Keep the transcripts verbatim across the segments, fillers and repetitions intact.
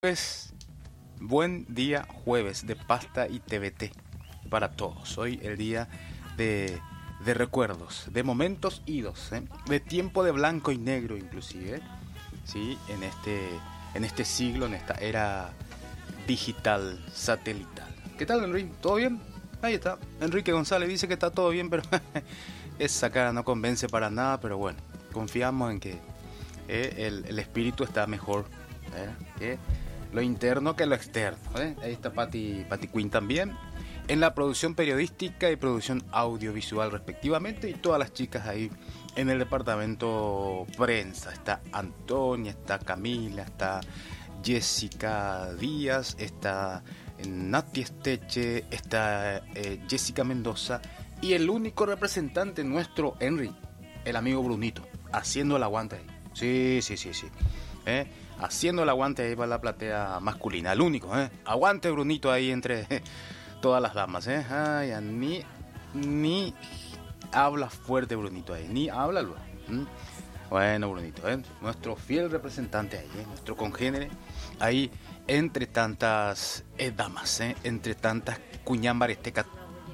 Pues, buen día jueves de pasta y T V T para todos. Hoy el día de, de recuerdos, de momentos idos, ¿eh? De tiempo de blanco y negro inclusive, ¿sí? En este, en este siglo, en esta era digital, satelital. ¿Qué tal, Enrique? ¿Todo bien? Ahí está. Enrique González dice que está todo bien, pero esa cara no convence para nada, pero bueno, confiamos en que eh, el, el espíritu está mejor, ¿eh? Que lo interno que lo externo, ¿eh? Ahí está Patti, Patti Quinn también, en la producción periodística y producción audiovisual respectivamente, y todas las chicas ahí en el departamento prensa. Está Antonia, está Camila, está Jessica Díaz, está Nati Esteche, está eh, Jessica Mendoza, y el único representante nuestro, Henry, el amigo Brunito, haciendo el aguante ahí. Sí, sí, sí, sí. ¿Eh? Haciendo el aguante ahí para la platea masculina, el único, ¿eh? Aguante Brunito ahí entre eh, todas las damas, ¿eh? Ay, ni, ni habla fuerte Brunito ahí, ni habla luego. ¿Mm? Bueno, Brunito, ¿eh? Nuestro fiel representante ahí, ¿eh? Nuestro congénere ahí entre tantas eh, damas, ¿eh? Entre tantas cuñambarestecas.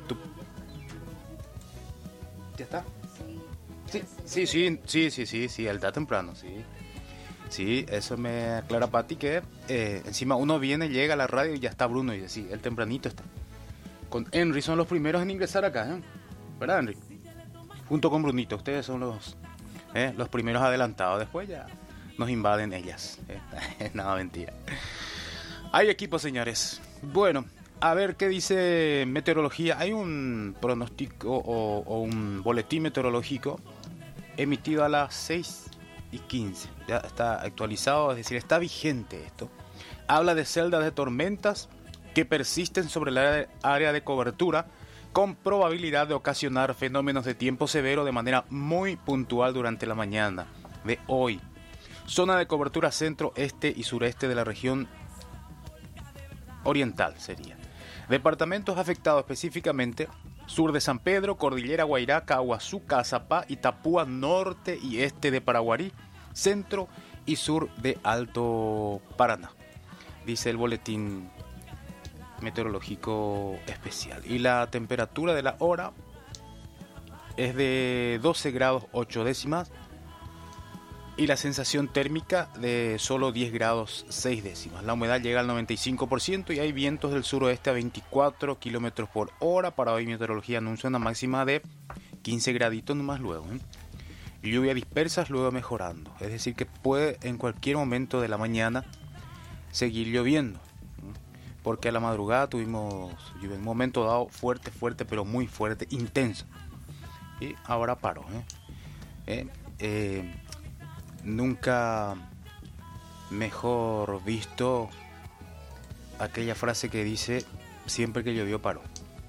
¿Ya está? Sí, sí, sí, sí, sí, sí, sí, está temprano, sí. Sí, eso me aclara Pati que eh, encima uno viene, llega a la radio y ya está Bruno y sí, el tempranito está. Con Henry son los primeros en ingresar acá, ¿eh? ¿Verdad, Henry? Junto con Brunito, ustedes son los, eh, los primeros adelantados. Después ya nos invaden ellas. ¿Eh? Nada, mentira. Hay equipo, señores. Bueno, a ver qué dice meteorología. Hay un pronóstico o, o un boletín meteorológico emitido a las seis y quince, ya está actualizado, es decir, está vigente esto. Habla de celdas de tormentas que persisten sobre el área de cobertura con probabilidad de ocasionar fenómenos de tiempo severo de manera muy puntual durante la mañana de hoy. Zona de cobertura centro, este y sureste de la región oriental sería. Departamentos afectados específicamente: sur de San Pedro, Cordillera Guairá, Caguazú, Cazapá, Itapúa, norte y este de Paraguarí, centro y sur de Alto Paraná, dice el boletín meteorológico especial. Y la temperatura de la hora es de doce grados ocho décimas y la sensación térmica de solo diez grados seis décimas. La humedad llega al noventa y cinco por ciento y hay vientos del suroeste a veinticuatro kilómetros por hora. Para hoy meteorología anuncia una máxima de quince graditos nomás luego, ¿eh? Lluvia dispersas luego mejorando. Es decir, que puede en cualquier momento de la mañana seguir lloviendo, ¿eh? Porque a la madrugada tuvimos lluvia en un momento dado fuerte, fuerte, pero muy fuerte, intenso. Y ahora paró, ¿eh? Eh, eh, Nunca mejor visto aquella frase que dice: siempre que llovió paró.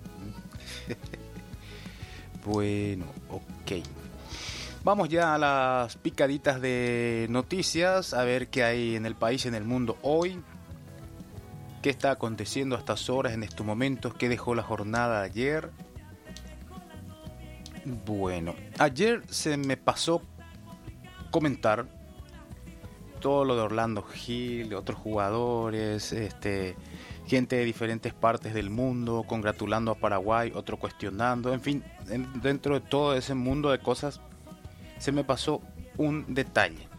Bueno, ok. Vamos ya a las picaditas de noticias, a ver qué hay en el país, en el mundo hoy. ¿Qué está aconteciendo a estas horas, en estos momentos? ¿Qué dejó la jornada de ayer? Bueno, ayer se me pasó comentar todo lo de Orlando Gil, otros jugadores, este, gente de diferentes partes del mundo congratulando a Paraguay, otro cuestionando, en fin, en, dentro de todo ese mundo de cosas se me pasó un detalle.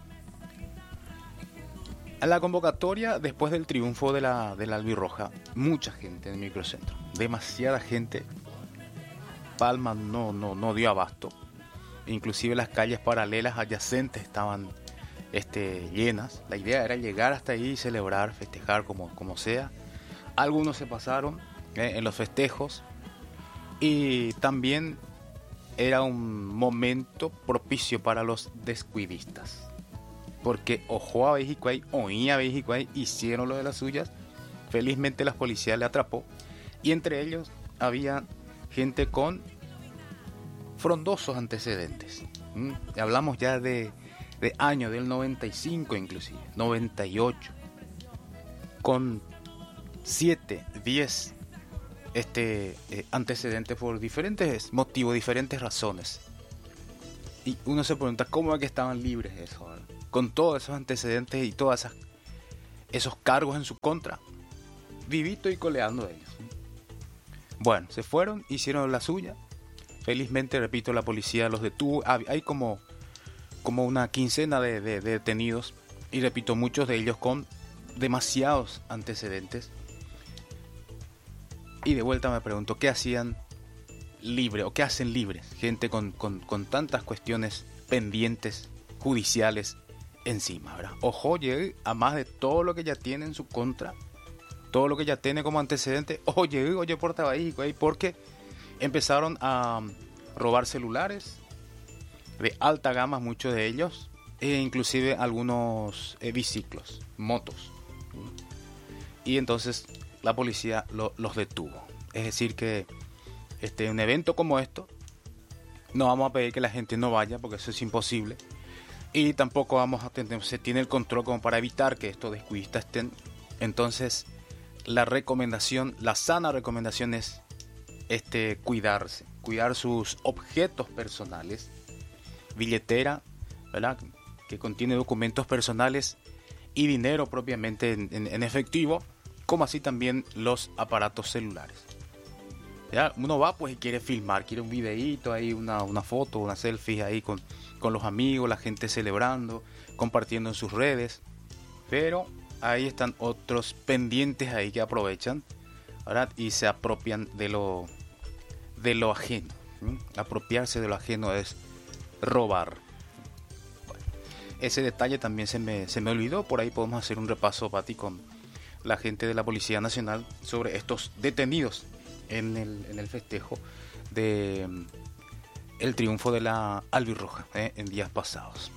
A la convocatoria después del triunfo de la, de la albirroja, mucha gente en el microcentro, demasiada gente. Palma no, no, no dio abasto. Inclusive las calles paralelas adyacentes estaban este, llenas. La idea era llegar hasta ahí y celebrar, festejar como, como sea. Algunos se pasaron eh, en los festejos y también era un momento propicio para los descuidistas, porque ojo a Bejicuay, oía a Bejicuay, hicieron lo de las suyas. Felizmente la policía le atrapó y entre ellos había gente con frondosos antecedentes. ¿Mm? Hablamos ya de, de años del noventa y cinco, inclusive noventa y ocho, con siete, diez este, eh, antecedentes por diferentes motivos, diferentes razones. Y uno se pregunta cómo es que estaban libres de eso, ¿verdad? Con todos esos antecedentes y todas esas esos cargos en su contra, vivito y coleando ellos. Bueno, se fueron, hicieron la suya. Felizmente, repito, la policía los detuvo. Hay como, como una quincena de, de, de detenidos. Y repito, muchos de ellos con demasiados antecedentes. Y de vuelta me pregunto, ¿qué hacían libre o qué hacen libres? Gente con, con, con tantas cuestiones pendientes, judiciales, encima, ¿verdad? Ojo, llegue a más de todo lo que ya tiene en su contra, todo lo que ya tiene como antecedente. Oye, oye, por trabajo, porque empezaron a robar celulares de alta gama, muchos de ellos, e inclusive algunos eh, biciclos, motos. Y entonces la policía lo, los detuvo. Es decir que este, un evento como esto, no vamos a pedir que la gente no vaya, porque eso es imposible. Y tampoco vamos a tener, se tiene el control como para evitar que estos descuidistas estén. Entonces, la recomendación, la sana recomendación es este, cuidarse, cuidar sus objetos personales, billetera, ¿verdad?, que contiene documentos personales y dinero propiamente en, en, en efectivo, como así también los aparatos celulares. Ya, uno va pues y quiere filmar, quiere un videíto ahí, una, una foto, una selfie ahí con, con los amigos, la gente celebrando, compartiendo en sus redes, pero ahí están otros pendientes ahí que aprovechan, ¿verdad?, y se apropian de lo, de lo ajeno. ¿Mm? Apropiarse de lo ajeno es robar. Bueno, ese detalle también se me, se me olvidó. Por ahí podemos hacer un repaso, Pati, con la gente de la Policía Nacional sobre estos detenidos en el, en el festejo de um, el triunfo de la albirroja ¿eh? en días pasados.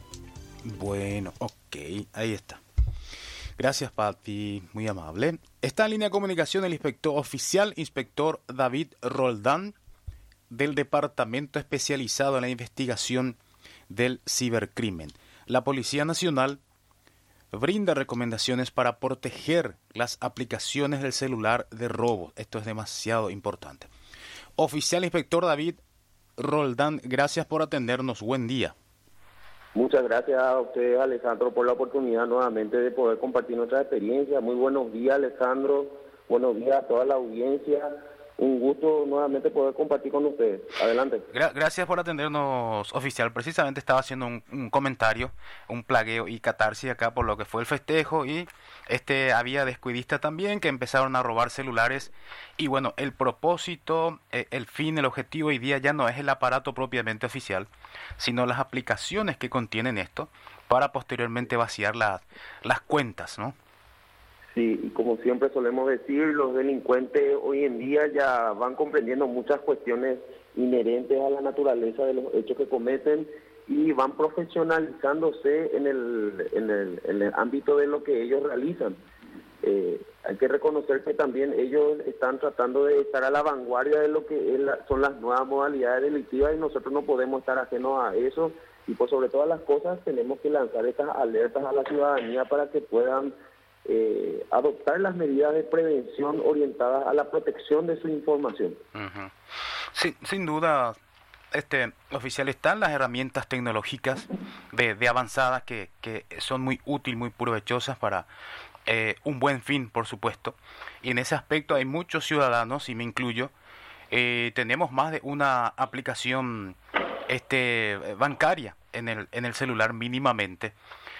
Bueno, ok, ahí está. Gracias, Pati, muy amable. Está en línea de comunicación el inspector oficial, inspector David Roldán, del Departamento Especializado en la Investigación del Cibercrimen. La Policía Nacional brinda recomendaciones para proteger las aplicaciones del celular de robo. Esto es demasiado importante. Oficial inspector David Roldán, gracias por atendernos. Buen día. Muchas gracias a usted, Alejandro, por la oportunidad nuevamente de poder compartir nuestra experiencia. Muy buenos días, Alejandro. Buenos días a toda la audiencia. Un gusto nuevamente poder compartir con ustedes. Adelante. Gra- gracias por atendernos, oficial. Precisamente estaba haciendo un, un comentario, un plagueo y catarsis acá por lo que fue el festejo, y este había descuidistas también que empezaron a robar celulares. Y bueno, el propósito, eh, el fin, el objetivo hoy día ya no es el aparato propiamente oficial, sino las aplicaciones que contienen esto para posteriormente vaciar las, las cuentas, ¿no? Sí, y como siempre solemos decir, los delincuentes hoy en día ya van comprendiendo muchas cuestiones inherentes a la naturaleza de los hechos que cometen y van profesionalizándose en el, en el, en el ámbito de lo que ellos realizan. Eh, hay que reconocer que también ellos están tratando de estar a la vanguardia de lo que es la, son las nuevas modalidades delictivas, y nosotros no podemos estar ajenos a eso, y por sobre todas las cosas tenemos que lanzar estas alertas a la ciudadanía para que puedan Eh, adoptar las medidas de prevención orientadas a la protección de su información. Uh-huh. Sí, sin duda, este oficial, están las herramientas tecnológicas de, de avanzadas que, que son muy útiles, muy provechosas para eh, un buen fin, por supuesto. Y en ese aspecto hay muchos ciudadanos, y me incluyo, eh, tenemos más de una aplicación este bancaria en el en el celular mínimamente.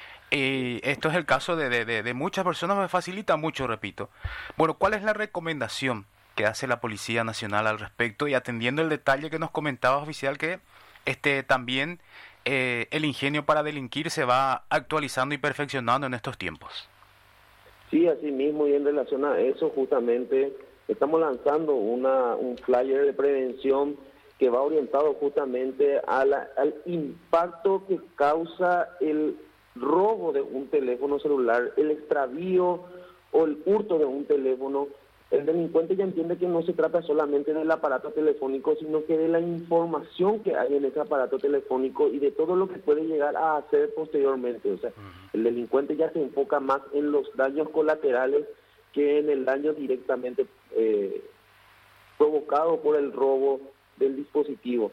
Eh, esto es el caso de, de, de muchas personas, me facilita mucho, repito. Bueno, ¿cuál es la recomendación que hace la Policía Nacional al respecto? Y atendiendo el detalle que nos comentaba, oficial, que este también eh, el ingenio para delinquir se va actualizando y perfeccionando en estos tiempos. Sí, así mismo, y en relación a eso, justamente estamos lanzando una un flyer de prevención que va orientado justamente a la, al impacto que causa el robo de un teléfono celular, el extravío o el hurto de un teléfono. El delincuente ya entiende que no se trata solamente del aparato telefónico, sino que de la información que hay en ese aparato telefónico y de todo lo que puede llegar a hacer posteriormente. O sea, el delincuente ya se enfoca más en los daños colaterales que en el daño directamente eh, provocado por el robo del dispositivo.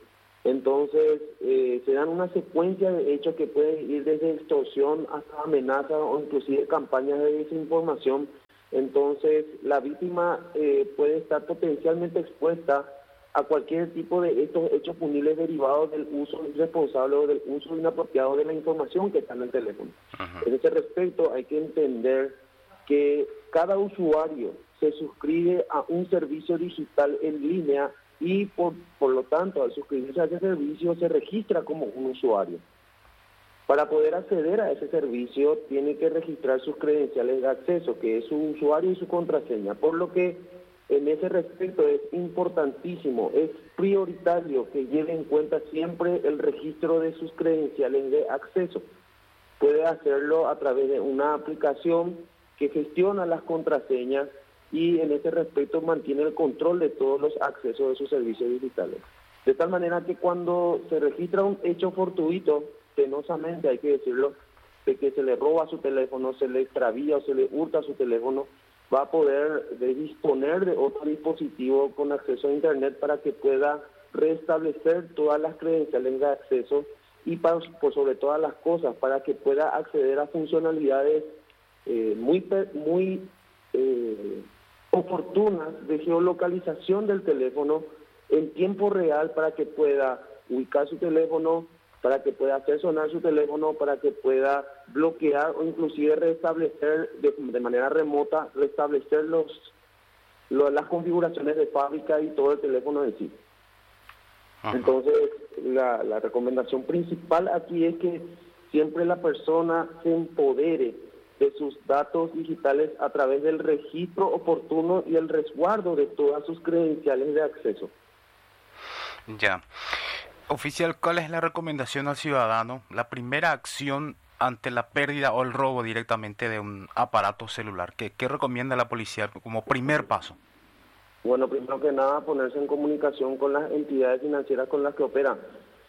Entonces, eh, se dan una secuencia de hechos que pueden ir desde extorsión hasta amenaza o inclusive campañas de desinformación. Entonces, la víctima eh, puede estar potencialmente expuesta a cualquier tipo de estos hechos punibles derivados del uso irresponsable o del uso inapropiado de la información que está en el teléfono. Uh-huh. En ese respecto, hay que entender que cada usuario se suscribe a un servicio digital en línea y por, por lo tanto, al suscribirse a ese servicio se registra como un usuario. Para poder acceder a ese servicio tiene que registrar sus credenciales de acceso, que es su usuario y su contraseña, por lo que en ese respecto es importantísimo, es prioritario que lleve en cuenta siempre el registro de sus credenciales de acceso. Puede hacerlo a través de una aplicación que gestiona las contraseñas y en ese respecto mantiene el control de todos los accesos de sus servicios digitales. De tal manera que cuando se registra un hecho fortuito, penosamente hay que decirlo, de que se le roba su teléfono, se le extravía o se le hurta su teléfono, va a poder de disponer de otro dispositivo con acceso a Internet para que pueda restablecer todas las credenciales de acceso y para, por sobre todas las cosas, para que pueda acceder a funcionalidades eh, muy, muy eh, oportunas de geolocalización del teléfono en tiempo real para que pueda ubicar su teléfono, para que pueda hacer sonar su teléfono, para que pueda bloquear o inclusive restablecer de, de manera remota, restablecer los, los, las configuraciones de fábrica y todo el teléfono en sí. Ajá. Entonces, la, la recomendación principal aquí es que siempre la persona se empodere de sus datos digitales a través del registro oportuno y el resguardo de todas sus credenciales de acceso. Ya. Oficial, ¿cuál es la recomendación al ciudadano? La primera acción ante la pérdida o el robo directamente de un aparato celular. ¿Qué, qué recomienda la policía como primer paso? Bueno, primero que nada, ponerse en comunicación con las entidades financieras con las que operan.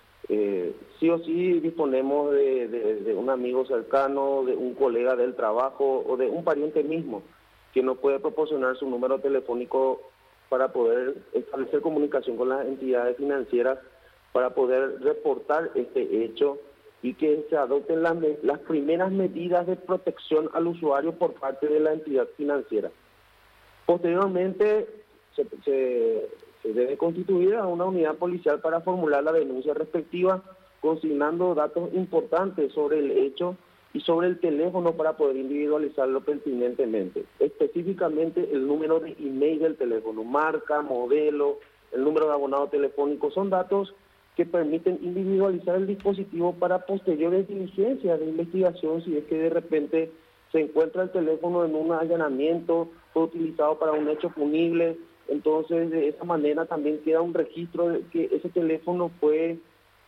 Eh, sí o sí disponemos de, de, de un amigo cercano, de un colega del trabajo o de un pariente mismo que nos puede proporcionar su número telefónico para poder establecer comunicación con las entidades financieras, para poder reportar este hecho y que se adopten las, las primeras medidas de protección al usuario por parte de la entidad financiera. Posteriormente, se, se, se debe constituir a una unidad policial para formular la denuncia respectiva, consignando datos importantes sobre el hecho y sobre el teléfono para poder individualizarlo pertinentemente. Específicamente el número de email del teléfono, marca, modelo, el número de abonado telefónico, son datos que permiten individualizar el dispositivo para posteriores diligencias de investigación si es que de repente se encuentra el teléfono en un allanamiento, fue utilizado para un hecho punible. Entonces, de esa manera también queda un registro de que ese teléfono fue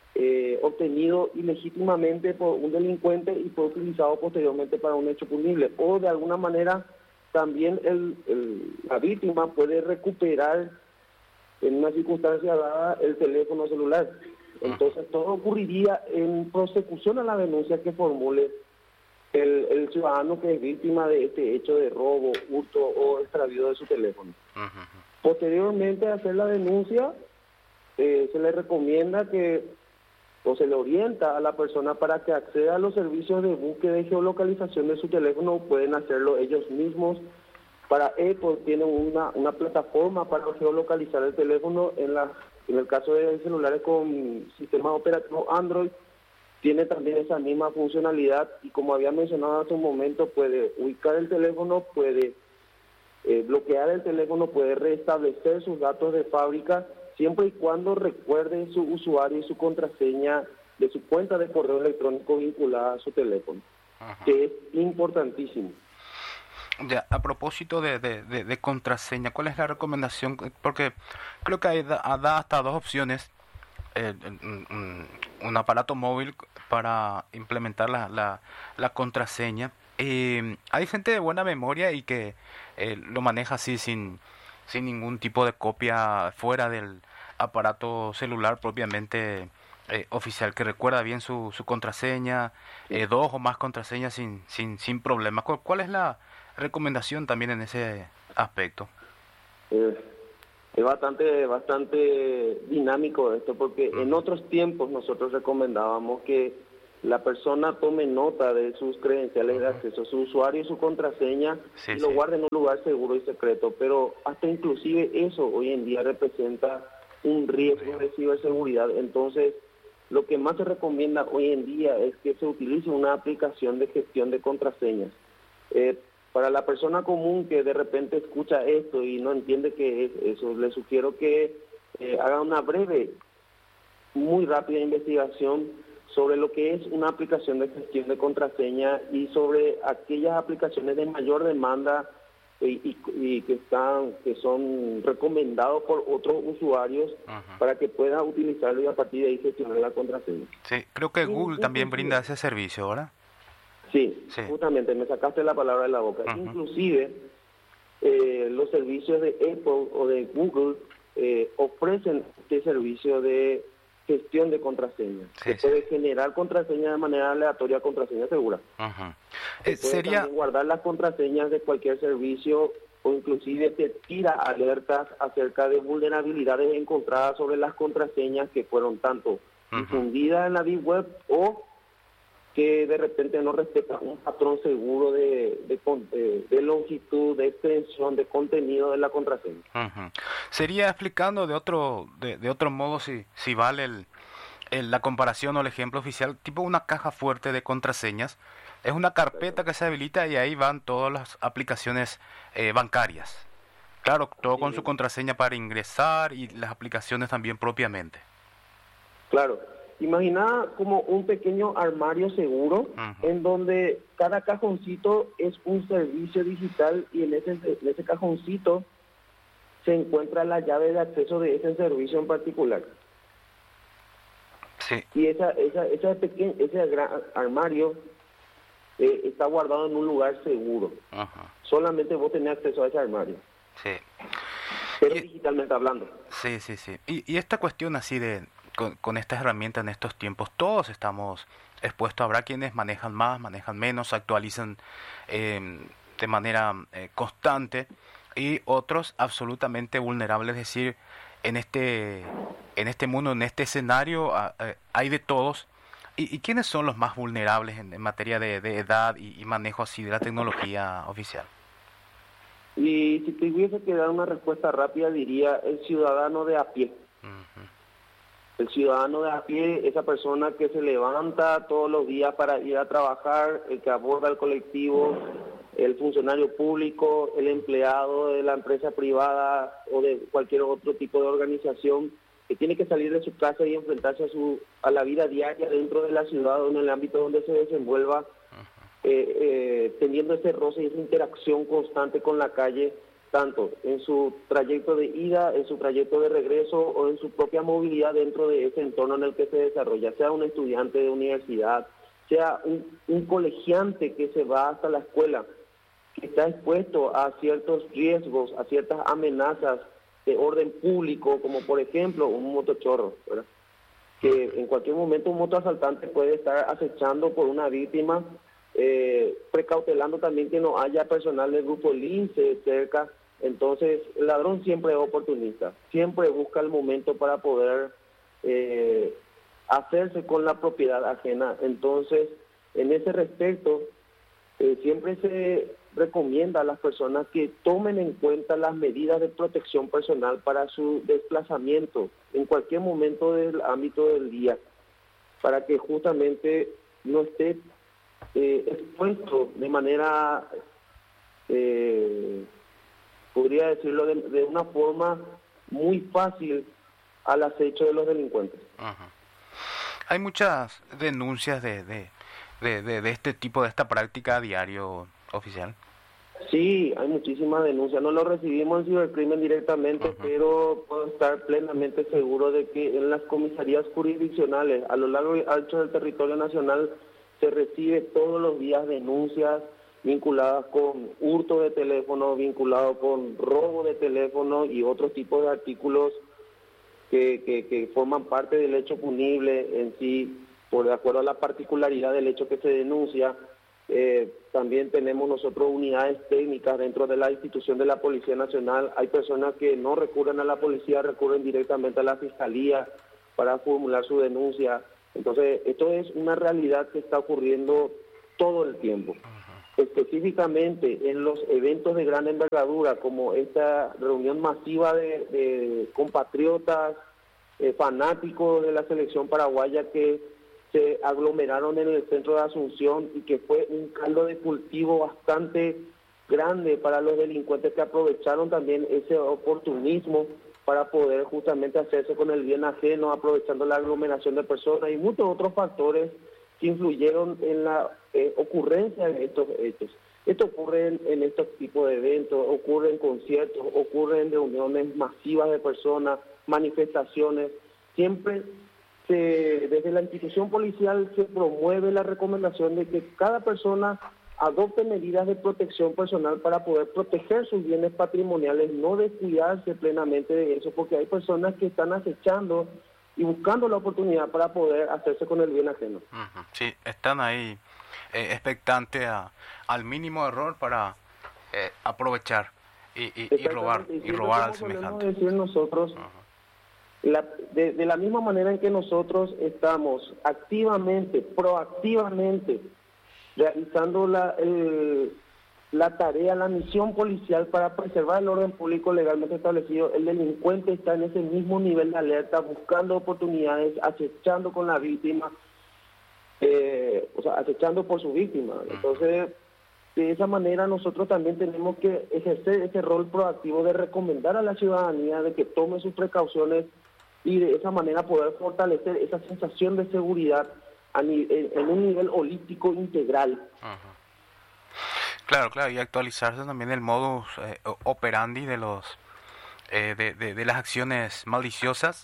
eh, obtenido ilegítimamente por un delincuente y fue utilizado posteriormente para un hecho punible. O de alguna manera también el, el, la víctima puede recuperar en una circunstancia dada el teléfono celular. Entonces, todo ocurriría en prosecución a la denuncia que formule el, el ciudadano que es víctima de este hecho de robo, hurto o extravío de su teléfono. Uh-huh. Posteriormente a hacer la denuncia, eh, se le recomienda que, o se le orienta a la persona para que acceda a los servicios de búsqueda y geolocalización de su teléfono. Pueden hacerlo ellos mismos. Para Apple tienen una, una plataforma para geolocalizar el teléfono. En, la, en el caso de celulares con sistema operativo Android, tiene también esa misma funcionalidad y como había mencionado hace un momento, puede ubicar el teléfono, puede eh, bloquear el teléfono, puede restablecer sus datos de fábrica, siempre y cuando recuerde su usuario y su contraseña de su cuenta de correo electrónico vinculada a su teléfono. Ajá. Que es importantísimo. Ya, a propósito de, de, de, de contraseña, ¿cuál es la recomendación? Porque creo que hay, da, da hasta dos opciones. Eh, un, un aparato móvil para implementar la, la, la contraseña. Eh, hay gente de buena memoria y que eh, lo maneja así sin, sin ningún tipo de copia fuera del aparato celular propiamente eh, oficial, que recuerda bien su, su contraseña, eh, dos o más contraseñas sin, sin, sin problema. ¿Cuál, ¿Cuál es la recomendación también en ese aspecto? Eh, Es bastante, bastante dinámico esto, porque Uh-huh. en otros tiempos nosotros recomendábamos que la persona tome nota de sus credenciales uh-huh. de acceso, su usuario y su contraseña, sí, y lo sí. guarde en un lugar seguro y secreto, pero hasta inclusive eso hoy en día representa un riesgo de ciberseguridad. Entonces, lo que más se recomienda hoy en día es que se utilice una aplicación de gestión de contraseñas. Eh, para la persona común que de repente escucha esto y no entiende qué es eso, le sugiero que eh, haga una breve, muy rápida investigación sobre lo que es una aplicación de gestión de contraseña y sobre aquellas aplicaciones de mayor demanda y, y, y que están que son recomendados por otros usuarios uh-huh. para que pueda utilizarlo y a partir de ahí gestionar la contraseña. Sí, creo que Google y, también brinda ese servicio, ¿verdad? Sí, sí, justamente, me sacaste la palabra de la boca. Uh-huh. Inclusive, eh, los servicios de Apple o de Google eh, ofrecen este servicio de gestión de contraseñas. Sí, se puede sí. generar contraseñas de manera aleatoria, contraseña segura. Uh-huh. Se eh, puede sería... también guardar las contraseñas de cualquier servicio o inclusive te tira alertas acerca de vulnerabilidades encontradas sobre las contraseñas que fueron tanto uh-huh. difundidas en la Deep Web o que de repente no respeta un patrón seguro de, de, de, de longitud, de extensión, de contenido de la contraseña. Uh-huh. Sería explicando de otro de, de otro modo si, si vale el, el, la comparación o el ejemplo oficial, tipo una caja fuerte de contraseñas, es una carpeta que se habilita y ahí van todas las aplicaciones eh, bancarias. Claro, todo sí. con su contraseña para ingresar y las aplicaciones también propiamente. Claro. Imagina como un pequeño armario seguro uh-huh. en donde cada cajoncito es un servicio digital y en ese, en ese cajoncito se encuentra la llave de acceso de ese servicio en particular. Sí. Y esa, esa, esa pequeña, ese gran armario eh, está guardado en un lugar seguro. Uh-huh. Solamente vos tenés acceso a ese armario. Sí. Pero y, digitalmente hablando. Sí, sí, sí. Y, y esta cuestión así de... Con, con estas herramientas en estos tiempos todos estamos expuestos. Habrá quienes manejan más, manejan menos, actualizan eh, de manera eh, constante y otros absolutamente vulnerables. Es decir, en este en este mundo, en este escenario eh, hay de todos. ¿Y, y quiénes son los más vulnerables en, en materia de, de edad y, y manejo así de la tecnología oficial? Y si tuviese que dar una respuesta rápida diría el ciudadano de a pie. Uh-huh. El ciudadano de a pie, esa persona que se levanta todos los días para ir a trabajar, el que aborda el colectivo, el funcionario público, el empleado de la empresa privada o de cualquier otro tipo de organización que tiene que salir de su casa y enfrentarse a su a la vida diaria dentro de la ciudad o en el ámbito donde se desenvuelva, eh, eh, teniendo ese roce y esa interacción constante con la calle, tanto en su trayecto de ida, en su trayecto de regreso o en su propia movilidad dentro de ese entorno en el que se desarrolla, sea un estudiante de universidad, sea un, un colegiante que se va hasta la escuela, que está expuesto a ciertos riesgos, a ciertas amenazas de orden público, como por ejemplo un motochorro, ¿verdad? Que en cualquier momento un motoasaltante puede estar acechando por una víctima, eh, precautelando también que no haya personal del grupo Lince cerca. Entonces, el ladrón siempre es oportunista, siempre busca el momento para poder eh, hacerse con la propiedad ajena. Entonces, en ese respecto, eh, siempre se recomienda a las personas que tomen en cuenta las medidas de protección personal para su desplazamiento en cualquier momento del ámbito del día, para que justamente no esté eh, expuesto de manera... Eh, podría decirlo de, de una forma muy fácil al acecho de los delincuentes. Uh-huh. Hay muchas denuncias de, de, de, de, de este tipo, de esta práctica a diario, oficial. Sí, hay muchísimas denuncias. No lo recibimos en cibercrimen directamente, uh-huh. pero puedo estar plenamente seguro de que en las comisarías jurisdiccionales a lo largo y ancho del territorio nacional se recibe todos los días denuncias vinculadas con hurto de teléfono, vinculados con robo de teléfono y otros tipos de artículos que, que, que forman parte del hecho punible en sí, por de acuerdo a la particularidad del hecho que se denuncia. Eh, también tenemos nosotros unidades técnicas dentro de la institución de la Policía Nacional. Hay personas que no recurren a la policía, recurren directamente a la Fiscalía para formular su denuncia. Entonces, esto es una realidad que está ocurriendo todo el tiempo. Específicamente en los eventos de gran envergadura, como esta reunión masiva de, de compatriotas, eh, fanáticos de la selección paraguaya que se aglomeraron en el centro de Asunción y que fue un caldo de cultivo bastante grande para los delincuentes que aprovecharon también ese oportunismo para poder justamente hacerse con el bien ajeno, aprovechando la aglomeración de personas y muchos otros factores que influyeron en la eh, ocurrencia de estos hechos. Esto ocurre en, en estos tipos de eventos, ocurre en conciertos, ocurre en reuniones masivas de personas, manifestaciones. Siempre se, desde la institución policial se promueve la recomendación de que cada persona adopte medidas de protección personal para poder proteger sus bienes patrimoniales, no descuidarse plenamente de eso, porque hay personas que están acechando y buscando la oportunidad para poder hacerse con el bien ajeno. Uh-huh. Sí, están ahí eh, expectantes a, al mínimo error para eh, aprovechar y, y, y robar y, y robar al semejante. Decir nosotros, uh-huh. la, de, de la misma manera en que nosotros estamos activamente, proactivamente realizando la, el, la tarea, la misión policial para preservar el orden público legalmente establecido, el delincuente está en ese mismo nivel de alerta, buscando oportunidades, acechando con la víctima, eh, o sea, acechando por su víctima. Entonces, de esa manera nosotros también tenemos que ejercer ese rol proactivo de recomendar a la ciudadanía de que tome sus precauciones y de esa manera poder fortalecer esa sensación de seguridad a ni, en, en un nivel holístico integral. Uh-huh. Claro, claro, y actualizarse también el modus eh, operandi de los eh, de, de, de las acciones maliciosas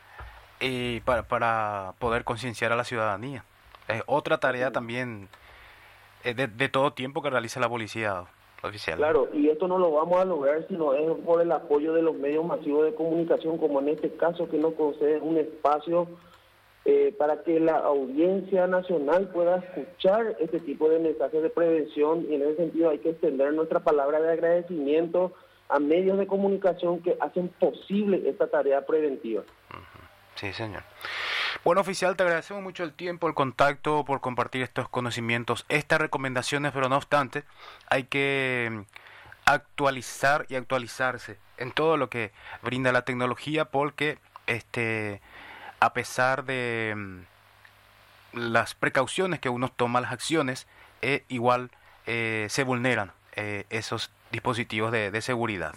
y para, para poder concienciar a la ciudadanía. Es otra tarea también eh, de, de todo tiempo que realiza la policía oficial. Claro, y esto no lo vamos a lograr si no es por el apoyo de los medios masivos de comunicación, como en este caso que nos concede un espacio Eh, para que la audiencia nacional pueda escuchar este tipo de mensajes de prevención, y en ese sentido hay que extender nuestra palabra de agradecimiento a medios de comunicación que hacen posible esta tarea preventiva. Sí, señor. Bueno, oficial, te agradecemos mucho el tiempo, el contacto, por compartir estos conocimientos, estas recomendaciones, pero no obstante, hay que actualizar y actualizarse en todo lo que brinda la tecnología, porque este a pesar de mm, las precauciones que uno toma, las acciones, eh, igual eh, se vulneran eh, esos dispositivos de, de seguridad.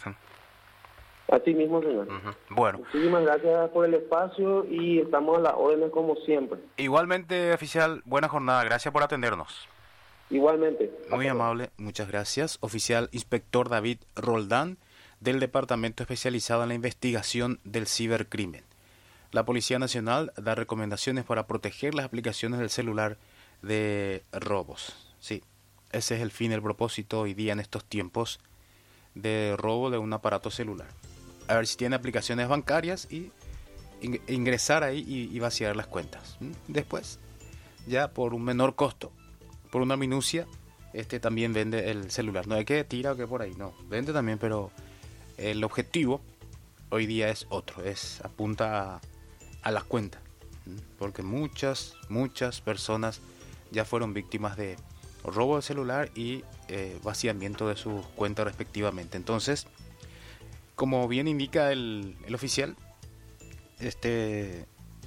Así mismo, señor. Uh-huh. Bueno. Muchísimas gracias por el espacio y estamos a las órdenes como siempre. Igualmente, oficial, buena jornada. Gracias por atendernos. Igualmente. Muy amable, muchas gracias. Oficial Inspector David Roldán, del Departamento Especializado en la Investigación del Cibercrimen. La Policía Nacional da recomendaciones para proteger las aplicaciones del celular de robos. Sí, ese es el fin, el propósito hoy día en estos tiempos de robo de un aparato celular. A ver si tiene aplicaciones bancarias y ingresar ahí y, y vaciar las cuentas. Después, ya por un menor costo, por una minucia, este también vende el celular. No hay que tirar o que por ahí, no. Vende también, pero el objetivo hoy día es otro, es apunta a a las cuentas, porque muchas, muchas personas ya fueron víctimas de robo de celular y eh, vaciamiento de sus cuentas respectivamente. Entonces, como bien indica el, el oficial, este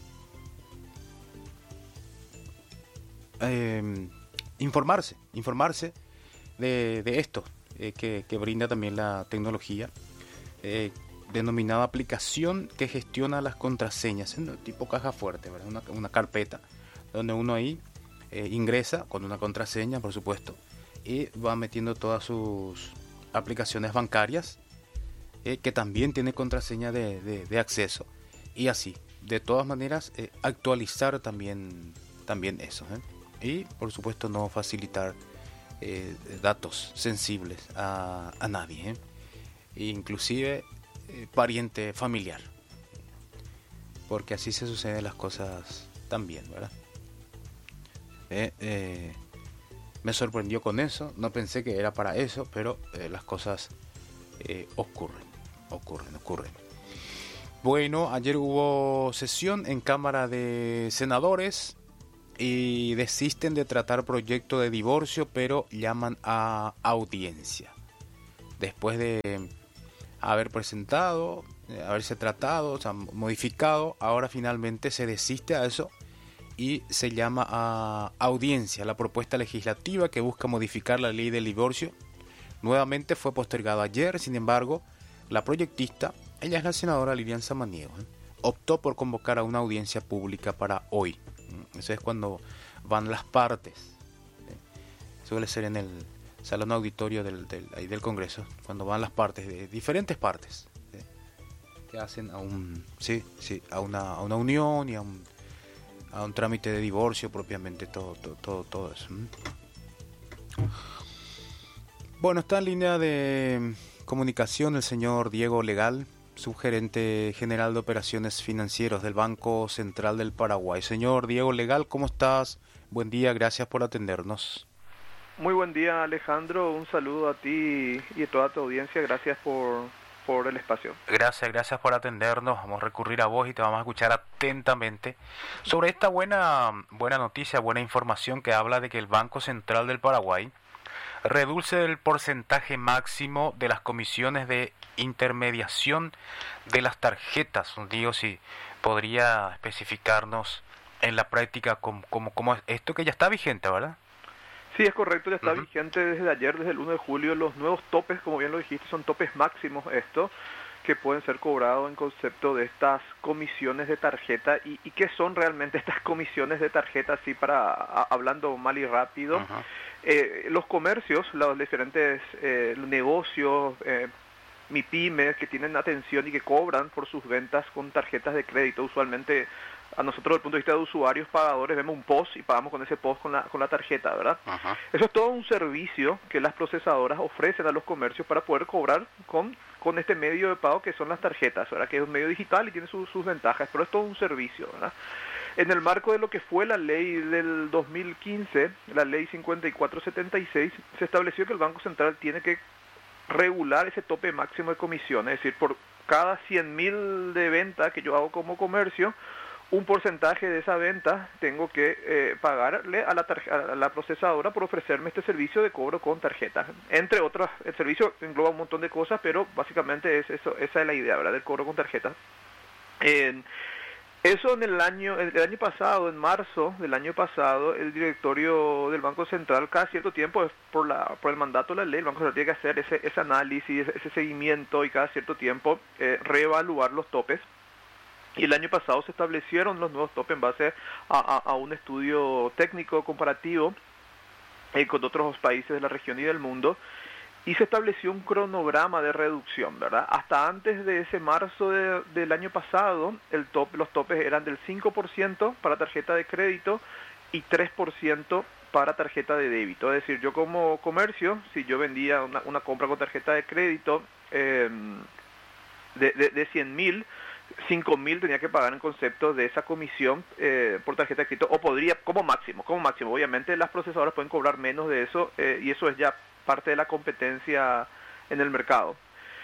eh, informarse, informarse de, de esto eh, que, que brinda también la tecnología, eh, denominada aplicación que gestiona las contraseñas, en tipo caja fuerte, ¿verdad? Una, una carpeta donde uno ahí eh, ingresa con una contraseña, por supuesto, y va metiendo todas sus aplicaciones bancarias, eh, que también tiene contraseña de, de, de acceso, y así, de todas maneras, eh, actualizar también, también eso, ¿eh? Y por supuesto no facilitar eh, datos sensibles a, a nadie, ¿eh? Inclusive Eh, pariente familiar, porque así se suceden las cosas también, ¿verdad? Eh, eh, me sorprendió con eso, no pensé que era para eso, pero eh, las cosas eh, ocurren, ocurren, ocurren. Bueno, ayer hubo sesión en Cámara de Senadores y desisten de tratar proyecto de divorcio, pero llaman a audiencia. Después de haber presentado, de haberse tratado, o sea, modificado, ahora finalmente se desiste a eso y se llama a audiencia la propuesta legislativa que busca modificar la ley del divorcio. Nuevamente fue postergado ayer, sin embargo, la proyectista, ella es la senadora Lilian Samaniego, ¿eh? optó por convocar a una audiencia pública para hoy. Eso es cuando van las partes. ¿eh? Suele ser en el salón auditorio del, del, ahí del Congreso, cuando van las partes, de diferentes partes, ¿eh? que hacen a un, sí, sí, a una, a una unión y a un, a un trámite de divorcio propiamente, todo, todo, todo, todo eso. ¿eh? Bueno, está en línea de comunicación el señor Diego Legal, subgerente general de operaciones financieras del Banco Central del Paraguay. Señor Diego Legal, ¿cómo estás? Buen día, gracias por atendernos. Muy buen día, Alejandro, un saludo a ti y a toda tu audiencia, gracias por, por el espacio. Gracias, gracias por atendernos, vamos a recurrir a vos y te vamos a escuchar atentamente sobre esta buena, buena noticia, buena información que habla de que el Banco Central del Paraguay reduce el porcentaje máximo de las comisiones de intermediación de las tarjetas. Digo, si podría especificarnos en la práctica cómo, cómo, cómo es esto, que ya está vigente, ¿verdad? Sí, es correcto, ya está Uh-huh. vigente desde ayer, desde el uno de julio, los nuevos topes, como bien lo dijiste, son topes máximos estos, que pueden ser cobrados en concepto de estas comisiones de tarjeta. ¿Y, y qué son realmente estas comisiones de tarjeta? Así para, a, hablando mal y rápido, uh-huh. eh, los comercios, los diferentes eh, negocios, eh, MIPYMES, que tienen atención y que cobran por sus ventas con tarjetas de crédito, usualmente a nosotros desde el punto de vista de usuarios pagadores vemos un P O S y pagamos con ese P O S con la, con la tarjeta, ¿verdad? Uh-huh. Eso es todo un servicio que las procesadoras ofrecen a los comercios para poder cobrar con, con este medio de pago que son las tarjetas, ¿verdad? Que es un medio digital y tiene su, sus ventajas, pero es todo un servicio, ¿verdad? En el marco de lo que fue la ley del dos mil quince, la ley cincuenta y cuatro setenta y seis, se estableció que el Banco Central tiene que regular ese tope máximo de comisiones, es decir, por cada cien mil de venta que yo hago como comercio, un porcentaje de esa venta tengo que eh, pagarle a la, a la procesadora por ofrecerme este servicio de cobro con tarjeta. Entre otras, el servicio engloba un montón de cosas, pero básicamente es eso, esa es la idea, ¿verdad?, del cobro con tarjeta. Eh, eso en el año, el año pasado, en marzo del año pasado, el directorio del Banco Central, cada cierto tiempo, por la por el mandato de la ley, el Banco Central tiene que hacer ese, ese análisis, ese, ese seguimiento y cada cierto tiempo eh, reevaluar los topes. Y el año pasado se establecieron los nuevos topes en base a, a, a un estudio técnico comparativo eh, con otros países de la región y del mundo, y se estableció un cronograma de reducción, ¿verdad? Hasta antes de ese marzo de, del año pasado, el top, los topes eran del cinco por ciento para tarjeta de crédito y tres por ciento para tarjeta de débito. Es decir, yo como comercio, si yo vendía una, una compra con tarjeta de crédito eh, de, de, de cien mil, cinco mil tenía que pagar en concepto de esa comisión eh, por tarjeta de crédito, o podría, como máximo, como máximo, obviamente las procesadoras pueden cobrar menos de eso, eh, y eso es ya parte de la competencia en el mercado.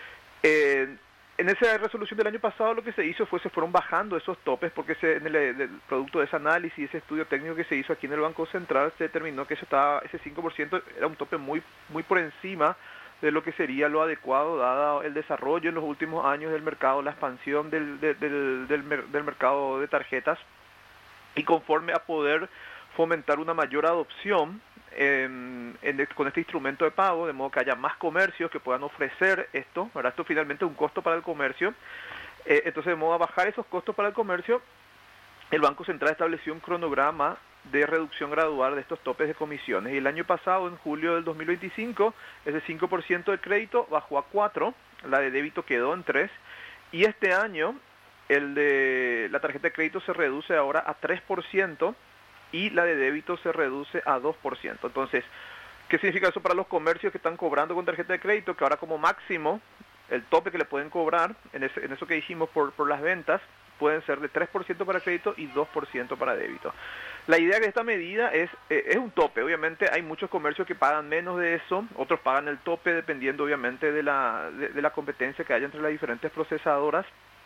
Eh, en esa resolución del año pasado lo que se hizo fue, se fueron bajando esos topes, porque se, en el, el producto de ese análisis, ese estudio técnico que se hizo aquí en el Banco Central, se determinó que eso estaba, ese cinco por ciento era un tope muy, muy por encima de lo que sería lo adecuado, dado el desarrollo en los últimos años del mercado, la expansión del, del, del, del, del mercado de tarjetas, y conforme a poder fomentar una mayor adopción en, en, con este instrumento de pago, de modo que haya más comercios que puedan ofrecer esto, ¿verdad? Esto finalmente es un costo para el comercio, eh, entonces de modo a bajar esos costos para el comercio, el Banco Central estableció un cronograma de reducción gradual de estos topes de comisiones. Y el año pasado, en julio del dos mil veinticinco, ese cinco por ciento de crédito bajó a cuatro, la de débito quedó en tres, y este año el de la tarjeta de crédito se reduce ahora a tres por ciento y la de débito se reduce a dos por ciento. Entonces, ¿qué significa eso para los comercios que están cobrando con tarjeta de crédito? Que ahora como máximo, el tope que le pueden cobrar, en, ese, en eso que dijimos por, por las ventas, pueden ser de tres por ciento para crédito y dos por ciento para débito. La idea de esta medida es, eh, es un tope. Obviamente hay muchos comercios que pagan menos de eso, otros pagan el tope dependiendo obviamente de la, de, de la competencia que haya entre las diferentes procesadoras.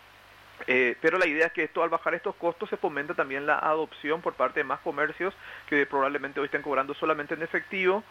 Eh, pero la idea es que esto, al bajar estos costos, se fomenta también la adopción por parte de más comercios que probablemente hoy estén cobrando solamente en efectivo,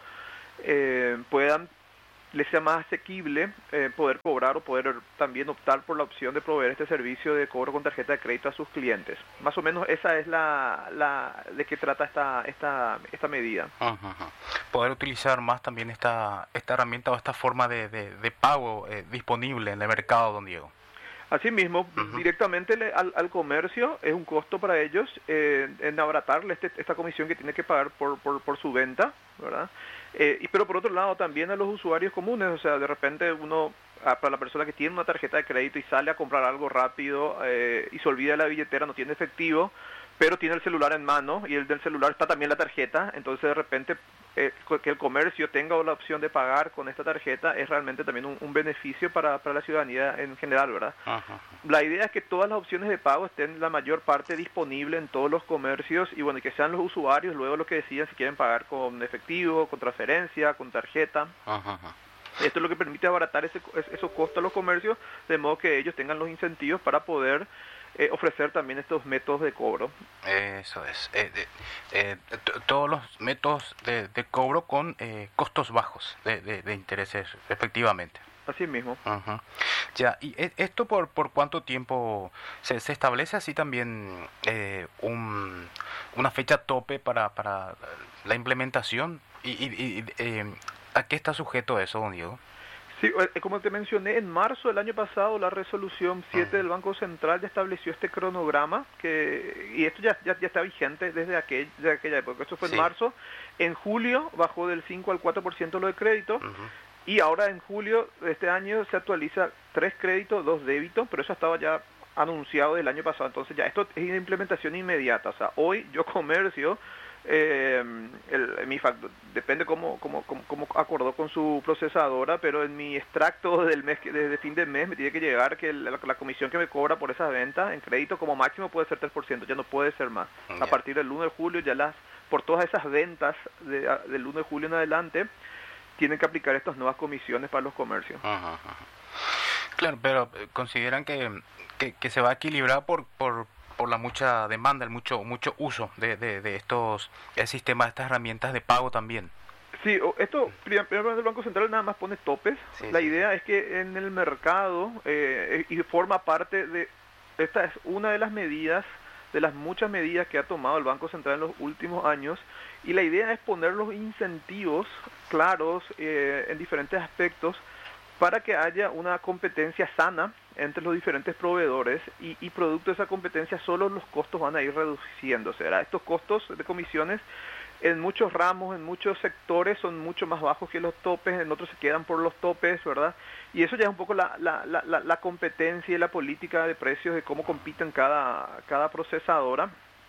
eh, puedan, les sea más asequible eh, poder cobrar o poder también optar por la opción de proveer este servicio de cobro con tarjeta de crédito a sus clientes. Más o menos esa es la, la de qué trata esta esta esta medida. Ajá, ajá. Poder utilizar más también esta esta herramienta o esta forma de, de, de pago eh, disponible en el mercado, don Diego. Asimismo, uh-huh. directamente le, al, al comercio es un costo para ellos eh, en abaratarle este, esta comisión que tiene que pagar por, por, por su venta, ¿verdad? Eh, y, pero por otro lado también a los usuarios comunes, o sea, de repente uno, a, para la persona que tiene una tarjeta de crédito y sale a comprar algo rápido eh, y se olvida de la billetera, no tiene efectivo, pero tiene el celular en mano y el del celular está también la tarjeta, entonces de repente eh, que el comercio tenga la opción de pagar con esta tarjeta es realmente también un, un beneficio para, para la ciudadanía en general, ¿verdad? Ajá. La idea es que todas las opciones de pago estén la mayor parte disponible en todos los comercios y bueno, que sean los usuarios luego los que decidan si quieren pagar con efectivo, con transferencia, con tarjeta. Ajá. Esto es lo que permite abaratar ese, esos costos a los comercios, de modo que ellos tengan los incentivos para poder Eh, ofrecer también estos métodos de cobro. Eso es. Eh, eh, eh, todos los métodos de, de cobro con eh, costos bajos de, de, de intereses, efectivamente. Así mismo. Uh-huh. Ya, ¿y esto por, por cuánto tiempo se, se establece así también eh, un, una fecha tope para, para la implementación? ¿Y, y, y eh, a qué está sujeto eso, don Diego? Sí, como te mencioné, en marzo del año pasado la resolución siete del Banco Central ya estableció este cronograma, que y esto ya, ya, ya está vigente desde, aquel, desde aquella época. Esto fue en sí. marzo. En julio bajó del cinco al cuatro por ciento lo de crédito, uh-huh. y ahora en julio de este año se actualiza tres créditos, dos débitos, pero eso estaba ya anunciado del año pasado. Entonces ya esto es de implementación inmediata. O sea, hoy yo comercio, Eh, el, mi factor, depende cómo, cómo, cómo, cómo acordó con su procesadora, pero en mi extracto del mes, desde fin de mes me tiene que llegar que la, la comisión que me cobra por esas ventas en crédito como máximo puede ser tres por ciento, ya no puede ser más. Yeah. A partir del uno de julio ya las, por todas esas ventas de, a, del uno de julio en adelante tienen que aplicar estas nuevas comisiones para los comercios. Ajá, ajá. Claro, pero consideran que, que, que se va a equilibrar por, por por la mucha demanda, el mucho mucho uso de, de, de estos el sistema, de estas herramientas de pago también. Sí, esto, primero el Banco Central nada más pone topes. Sí, la sí. idea es que en el mercado, eh, y forma parte de, esta es una de las medidas, de las muchas medidas que ha tomado el Banco Central en los últimos años, y la idea es poner los incentivos claros eh, en diferentes aspectos para que haya una competencia sana entre los diferentes proveedores y, y producto de esa competencia solo los costos van a ir reduciéndose, ¿verdad? Estos costos de comisiones en muchos ramos, en muchos sectores son mucho más bajos que los topes, en otros se quedan por los topes, ¿verdad? Y eso ya es un poco la, la, la, la, la competencia y la política de precios de cómo compiten cada, cada procesadora.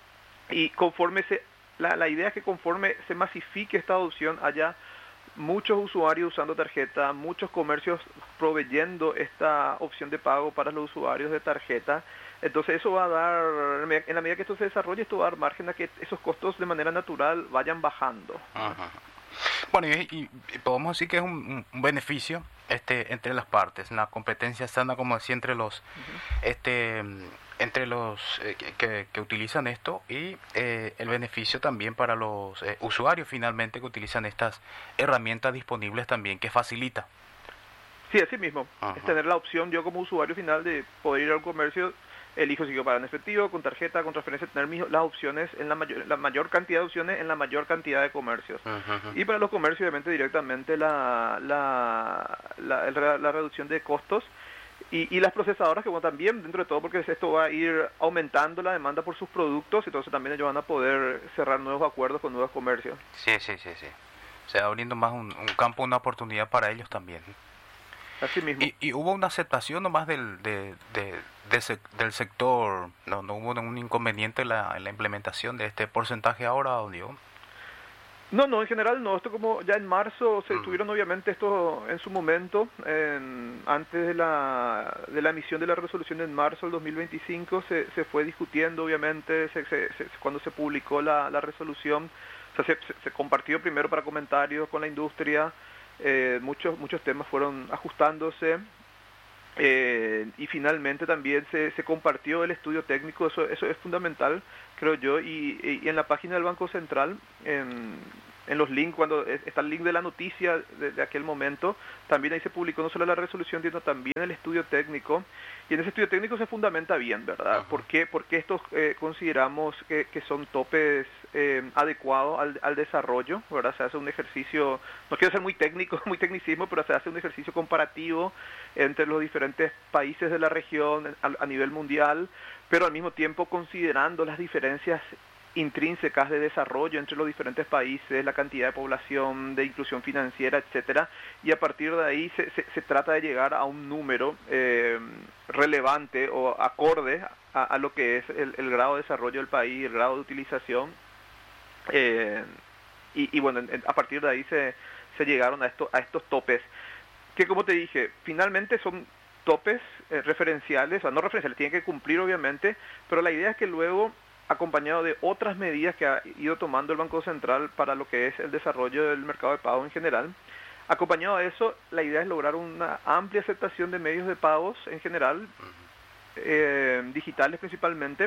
Y conforme se, la, la idea es que conforme se masifique esta adopción haya muchos usuarios usando tarjeta, muchos comercios proveyendo esta opción de pago para los usuarios de tarjeta. Entonces eso va a dar, en la medida que esto se desarrolle, esto va a dar margen a que esos costos de manera natural vayan bajando. Ajá. Bueno, y, y podemos decir que es un, un beneficio este entre las partes, una competencia sana, como decía, entre los uh-huh. este entre los eh, que, que utilizan esto y eh, el beneficio también para los eh, usuarios finalmente que utilizan estas herramientas disponibles también, que facilita. Sí, así mismo, uh-huh. es tener la opción yo como usuario final de poder ir al comercio, elijo si quiero pagar en efectivo, con tarjeta, con transferencia, tener mis, las opciones, en la mayor, la mayor cantidad de opciones en la mayor cantidad de comercios. Uh-huh. Y para los comercios obviamente directamente la, la, la, la, la reducción de costos. Y, y las procesadoras que bueno, también dentro de todo, porque esto va a ir aumentando la demanda por sus productos, entonces también ellos van a poder cerrar nuevos acuerdos con nuevos comercios. Sí, sí, sí, sí. Se va abriendo más un, un campo, una oportunidad para ellos también. Así mismo. Y, y hubo una aceptación nomás del de, de, de sec, del sector, no no hubo un inconveniente en la, en la implementación de este porcentaje ahora, Diego. No, no, en general no. Esto como ya en marzo se Mm. tuvieron obviamente esto en su momento, en- antes de la, de la emisión de la resolución en marzo del dos mil veinticinco, se, se fue discutiendo obviamente se- se- se- cuando se publicó la, la resolución. O sea, se, se- se compartió primero para comentarios con la industria, eh, muchos, muchos temas fueron ajustándose. Eh, y finalmente también se, se compartió el estudio técnico, eso, eso es fundamental, creo yo, y, y en la página del Banco Central, en, en los links, cuando es- está el link de la noticia de, de aquel momento, también ahí se publicó no solo la resolución, sino también el estudio técnico, y en ese estudio técnico se fundamenta bien, ¿verdad? Ajá. ¿Por qué, por qué estos eh, consideramos que, que son topes eh, adecuados al, al desarrollo, ¿verdad? Se hace un ejercicio, no quiero ser muy técnico, muy tecnicismo, pero se hace un ejercicio comparativo entre los diferentes países de la región a, a nivel mundial, pero al mismo tiempo considerando las diferencias intrínsecas de desarrollo entre los diferentes países, la cantidad de población, de inclusión financiera, etcétera, y a partir de ahí se, se, se trata de llegar a un número eh, relevante o acorde a, a lo que es el, el grado de desarrollo del país, el grado de utilización, eh, y, y bueno, en, a partir de ahí se, se llegaron a, esto, a estos topes, que como te dije, finalmente son topes eh, referenciales, o sea, no referenciales, tienen que cumplir obviamente, pero la idea es que luego, acompañado de otras medidas que ha ido tomando el Banco Central para lo que es el desarrollo del mercado de pago en general, acompañado de eso, la idea es lograr una amplia aceptación de medios de pagos en general, eh, digitales principalmente,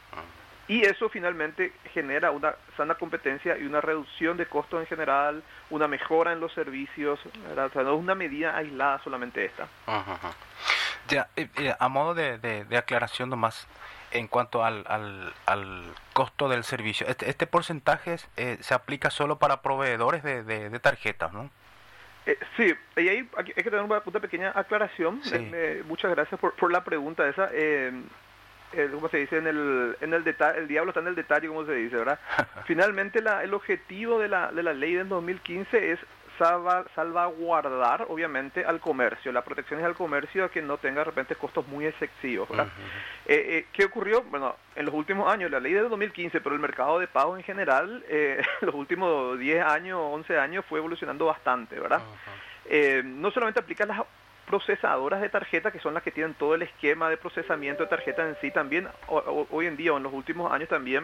y eso finalmente genera una sana competencia y una reducción de costos en general, una mejora en los servicios, ¿verdad? O sea, no es una medida aislada solamente esta. Ajá, ajá. Ya, eh, eh, a modo de, de, de aclaración nomás, en cuanto al, al, al costo del servicio, este, este porcentaje es, eh, se aplica solo para proveedores de, de, de tarjetas, ¿no? Eh, sí, y ahí aquí hay que tener una, una pequeña aclaración. Sí. Eh, eh, muchas gracias por, por la pregunta esa. Eh, eh, ¿Cómo se dice? En el, en el detalle, el diablo está en el detalle, como se dice, ¿verdad? Finalmente, la, el objetivo de la, de la ley del dos mil quince es salva, salvaguardar, obviamente, al comercio. La protección es al comercio a que no tenga de repente costos muy excesivos, ¿verdad? Uh-huh. eh, eh, ¿Qué ocurrió? Bueno, en los últimos años, la ley del dos mil quince, pero el mercado de pago en general, eh, los últimos diez años, once años, fue evolucionando bastante, ¿verdad? Uh-huh. Eh, no solamente aplica a las procesadoras de tarjeta, que son las que tienen todo el esquema de procesamiento de tarjeta en sí, también o, o, hoy en día o en los últimos años también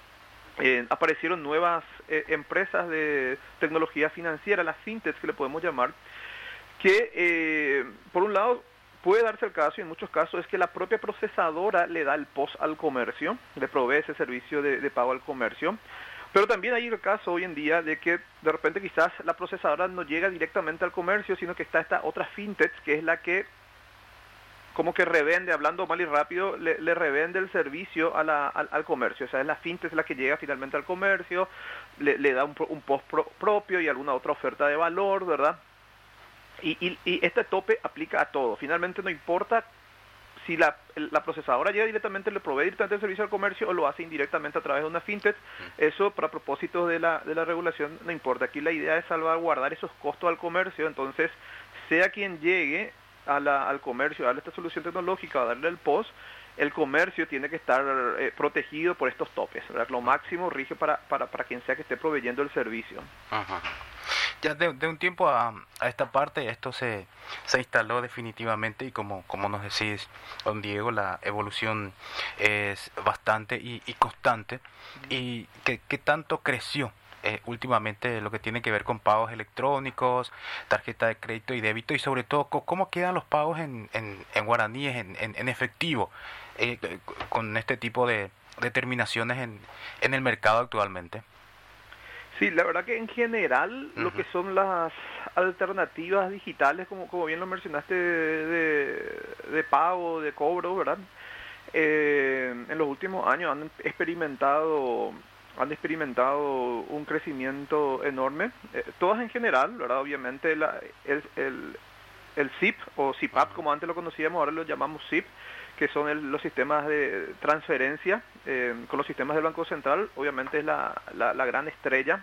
eh, aparecieron nuevas eh, empresas de tecnología financiera, las fintechs que le podemos llamar, que eh, por un lado puede darse el caso, y en muchos casos es que la propia procesadora le da el P O S al comercio, le provee ese servicio de, de pago al comercio. Pero también hay el caso hoy en día de que de repente quizás la procesadora no llega directamente al comercio, sino que está esta otra fintech, que es la que como que revende, hablando mal y rápido, le, le revende el servicio a la, al, al comercio. O sea, es la fintech la que llega finalmente al comercio, le, le da un, un post pro, propio y alguna otra oferta de valor, ¿verdad? Y, y, y este tope aplica a todo. Finalmente no importa si la, la procesadora llega directamente, le provee directamente el servicio al comercio o lo hace indirectamente a través de una fintech, eso para propósitos de la, de la regulación no importa. Aquí la idea es salvaguardar esos costos al comercio, entonces sea quien llegue a la, al comercio a darle esta solución tecnológica, a darle el P O S, el comercio tiene que estar eh, protegido por estos topes, ¿verdad? Lo máximo rige para, para, para quien sea que esté proveyendo el servicio. Ajá. Ya de, de un tiempo a, a esta parte esto se, se instaló definitivamente y como, como nos decís, don Diego, la evolución es bastante y, y constante. ¿Y qué, qué tanto creció eh, últimamente lo que tiene que ver con pagos electrónicos, tarjeta de crédito y débito y sobre todo cómo quedan los pagos en, en, en guaraníes, en, en, en efectivo, eh, con este tipo de determinaciones en, en el mercado actualmente? Sí, la verdad que en general uh-huh. lo que son las alternativas digitales, como, como bien lo mencionaste, de, de, de pago, de cobro, ¿verdad? Eh, en los últimos años han experimentado han experimentado un crecimiento enorme, eh, todas en general, ¿verdad? Obviamente la, el, el, el S I P o S I P A P, como antes lo conocíamos, ahora lo llamamos S I P, que son el, los sistemas de transferencia eh, con los sistemas del Banco Central, obviamente es la, la, la gran estrella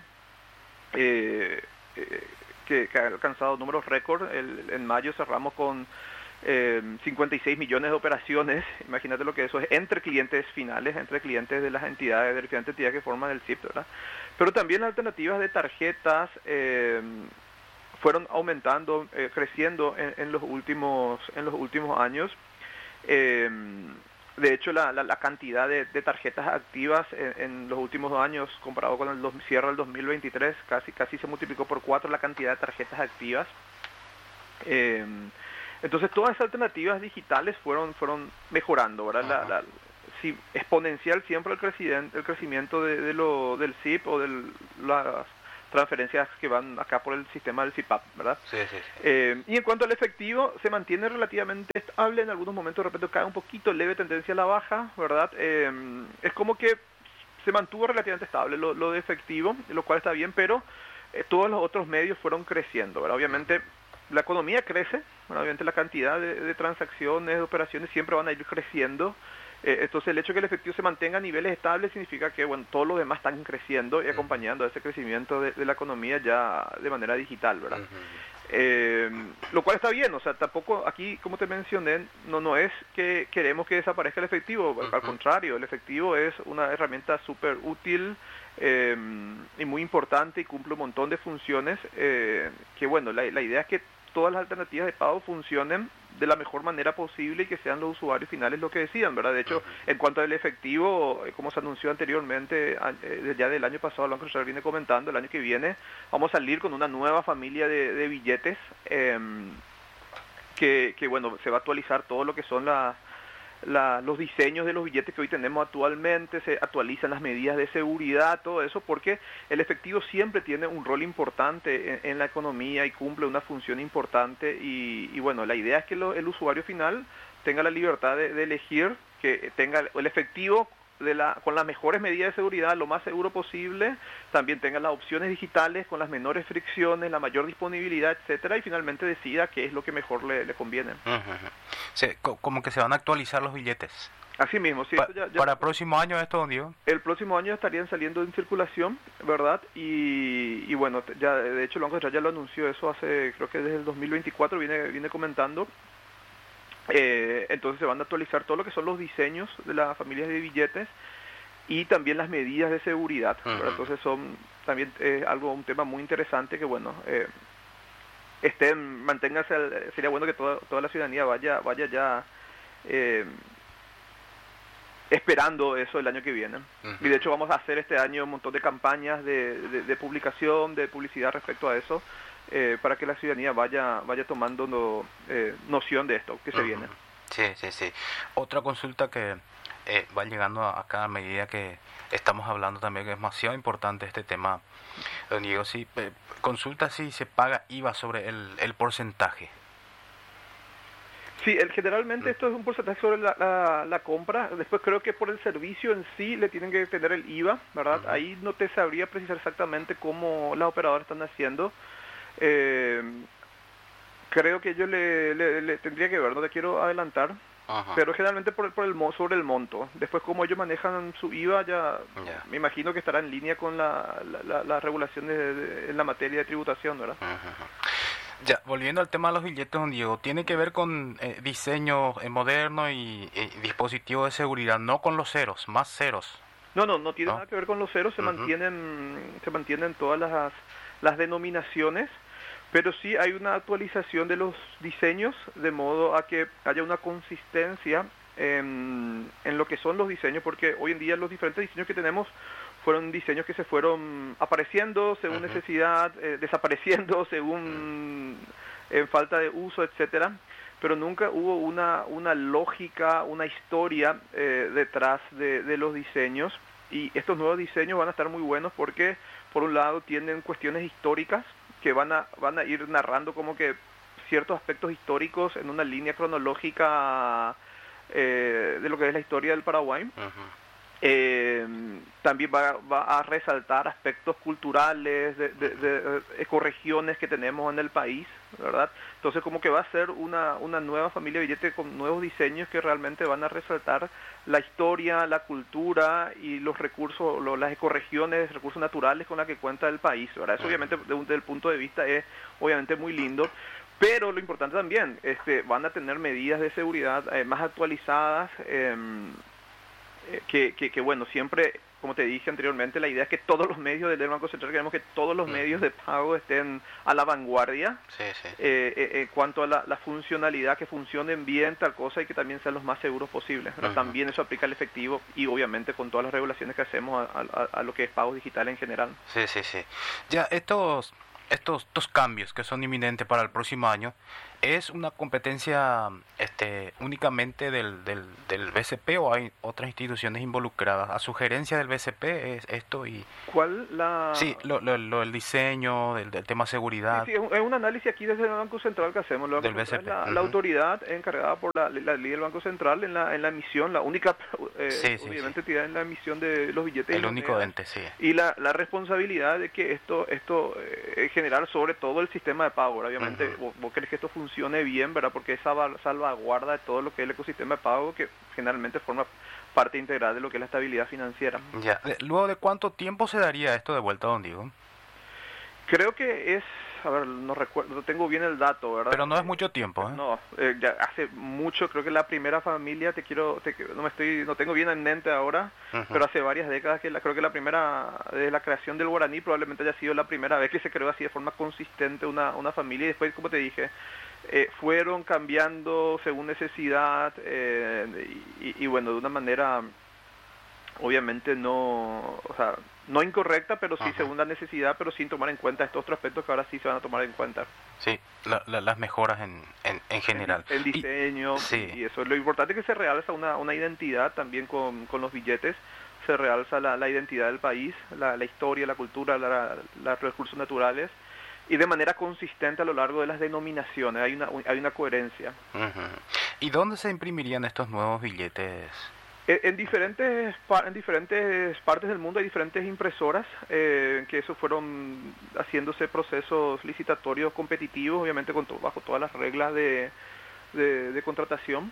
eh, eh, que, que ha alcanzado números récord. El, en mayo cerramos con eh, cincuenta y seis millones de operaciones, imagínate lo que eso es, entre clientes finales, entre clientes de las entidades, de diferentes entidades que forman el S I P, ¿verdad? Pero también las alternativas de tarjetas eh, fueron aumentando, eh, creciendo en, en los últimos en los últimos años. Eh, de hecho, la, la, la cantidad de, de tarjetas activas en, en los últimos dos años, comparado con el dos, cierre del dos mil veintitrés, casi casi se multiplicó por cuatro la cantidad de tarjetas activas. Eh, entonces, todas esas alternativas digitales fueron fueron mejorando, ¿verdad? La, la, sí, exponencial siempre el crecimiento, el crecimiento de, de lo, del S I P o de las transferencias que van acá por el sistema del C I P A P, ¿verdad? Sí, sí, sí. Eh, y en cuanto al efectivo, se mantiene relativamente estable, en algunos momentos de repente cae un poquito, leve tendencia a la baja, ¿verdad? Eh, es como que se mantuvo relativamente estable lo, lo de efectivo, lo cual está bien, pero eh, todos los otros medios fueron creciendo, ¿verdad? Obviamente la economía crece, ¿verdad? Obviamente la cantidad de, de transacciones, de operaciones siempre van a ir creciendo. Eh, entonces el hecho de que el efectivo se mantenga a niveles estables significa que bueno, todos los demás están creciendo y acompañando ese crecimiento de, de la economía ya de manera digital, ¿verdad? Uh-huh. Eh, lo cual está bien, o sea, tampoco aquí, como te mencioné, no no es que queremos que desaparezca el efectivo, uh-huh. Al contrario, el efectivo es una herramienta súper útil eh, y muy importante y cumple un montón de funciones eh, que bueno, la, la idea es que todas las alternativas de pago funcionen de la mejor manera posible y que sean los usuarios finales lo que decidan, ¿verdad? De hecho, en cuanto al efectivo, como se anunció anteriormente, ya del año pasado, el Banco Central viene comentando, el año que viene vamos a salir con una nueva familia de, de billetes eh, que, que, bueno, se va a actualizar todo lo que son las La, los diseños de los billetes que hoy tenemos actualmente, se actualizan las medidas de seguridad, todo eso, porque el efectivo siempre tiene un rol importante en, en la economía y cumple una función importante y, y bueno, la idea es que lo, el usuario final tenga la libertad de, de elegir, que tenga el efectivo de la, con las mejores medidas de seguridad, lo más seguro posible, también tenga las opciones digitales con las menores fricciones, la mayor disponibilidad, etcétera, y finalmente decida qué es lo que mejor le, le conviene. Uh-huh. Sí, como que se van a actualizar los billetes. Así mismo, sí. Pa- ya, ya, ¿Para el próximo año esto, don Diego? El próximo año estarían saliendo en circulación, ¿verdad? Y, y bueno, ya de hecho el Banco Central ya lo anunció eso hace, creo que desde el dos mil veinticuatro viene, viene comentando. Eh, entonces se van a actualizar todo lo que son los diseños de las familias de billetes y también las medidas de seguridad, ¿verdad? Uh-huh. Entonces son también eh, algo un tema muy interesante que bueno eh, estén manténganse, sería bueno que toda, toda la ciudadanía vaya vaya ya eh, esperando eso el año que viene. Uh-huh. Y de hecho vamos a hacer este año un montón de campañas de, de, de publicación, de publicidad respecto a eso. Eh, para que la ciudadanía vaya vaya tomando no, eh, noción de esto que se uh-huh. viene. Sí, sí, sí. Otra consulta que eh, va llegando a, a cada medida que estamos hablando también, que es demasiado importante este tema, don Diego, sí, eh, consulta si se paga I V A sobre el, el porcentaje. Sí, el, generalmente uh-huh. esto es un porcentaje sobre la, la, la compra, después creo que por el servicio en sí le tienen que tener el I V A, ¿verdad? Uh-huh. Ahí no te sabría precisar exactamente cómo las operadoras están haciendo. Eh, creo que yo le, le, le tendría que ver, no te quiero adelantar, Ajá. pero generalmente por el, por el sobre el monto. Después como ellos manejan su I V A ya yeah. me imagino que estará en línea con la, la, la, las regulaciones de, de, en la materia de tributación, ¿verdad? Ajá. Ya, volviendo al tema de los billetes, don Diego, tiene que ver con eh, diseño eh, moderno y eh, dispositivos de seguridad, no con los ceros, más ceros. No, no, no tiene ¿No? nada que ver con los ceros, se uh-huh. mantienen se mantienen todas las las denominaciones, pero sí hay una actualización de los diseños de modo a que haya una consistencia en, en lo que son los diseños, porque hoy en día los diferentes diseños que tenemos fueron diseños que se fueron apareciendo según uh-huh. necesidad, eh, desapareciendo según uh-huh. eh, falta de uso, etcétera, pero nunca hubo una una lógica, una historia eh, detrás de, de los diseños, y estos nuevos diseños van a estar muy buenos porque por un lado tienen cuestiones históricas que van a van a ir narrando como que ciertos aspectos históricos en una línea cronológica eh, de lo que es la historia del Paraguay. Uh-huh. Eh, también va, va a resaltar aspectos culturales de, de, de, de ecorregiones que tenemos en el país, ¿verdad? Entonces como que va a ser una, una nueva familia de billetes con nuevos diseños que realmente van a resaltar la historia, la cultura y los recursos, lo, las ecorregiones, recursos naturales con las que cuenta el país, ¿verdad? Eso obviamente desde un, desde el punto de vista es obviamente muy lindo, Pero lo importante también, este, van a tener medidas de seguridad eh, más actualizadas, eh, que, que, que bueno, siempre, como te dije anteriormente, la idea es que todos los medios del Banco Central, queremos que todos los medios de pago estén a la vanguardia, Sí, sí. eh, eh, en cuanto a la, la funcionalidad, que funcionen bien tal cosa y que también sean los más seguros posibles. ¿verdad? Ujú. También eso aplica al efectivo y obviamente con todas las regulaciones que hacemos a, a- a lo que es pago digital en general. Sí, sí, sí. Ya, estos, estos, estos cambios que son inminentes para el próximo año, ¿es una competencia este, únicamente del, del, del B C P o hay otras instituciones involucradas? A sugerencia del B C P es esto y... ¿Cuál la...? Sí, lo, lo, lo- el diseño, del, del tema seguridad. Sí, sí, es un, es un análisis aquí desde el Banco Central que hacemos. El Banco Del Central B C P, es la, ujú. la autoridad encargada por la, la ley del Banco Central en la, en la emisión, la única, eh, Sí, sí, obviamente, sí. entidad en la emisión de los billetes. y El las único monedas. ente, sí. Y la, la responsabilidad de que esto, esto eh, en general, sobre todo el sistema de pago, ¿verdad? Obviamente, Ujú. vos, vos querés que esto funcione bien, ¿verdad? Porque esa val- salvaguarda de todo lo que es el ecosistema de pago, que generalmente forma parte integral de lo que es la estabilidad financiera. Ya. De- ¿Luego de cuánto tiempo se daría esto de vuelta, don Diego? Creo que es, a ver, no recuerdo, no tengo bien el dato, ¿verdad? Pero no es mucho tiempo, ¿eh? No, eh, ya hace mucho, creo que la primera familia, te quiero, te, no me estoy, no tengo bien en mente ahora, Ujú. pero hace varias décadas que la, creo que la primera, desde la creación del guaraní probablemente haya sido la primera vez que se creó así de forma consistente una, una familia y después, como te dije, eh, fueron cambiando según necesidad eh, y, y bueno, de una manera obviamente no, o sea, no incorrecta, pero sí Ajá. según la necesidad, pero sin tomar en cuenta estos otros aspectos que ahora sí se van a tomar en cuenta. Sí, la- la- las mejoras en, en, en general. El Y- diseño sí. y eso. Lo importante es que se realza una, una identidad también con, con los billetes, se realza la, la identidad del país, la, la historia, la cultura, la, los recursos naturales y de manera consistente a lo largo de las denominaciones. Hay una, hay una coherencia. Ujú. ¿Y dónde se imprimirían estos nuevos billetes? En, en diferentes pa- en diferentes partes del mundo hay diferentes impresoras eh, que eso fueron haciéndose procesos licitatorios competitivos, obviamente con to- bajo todas las reglas de, de, de contratación.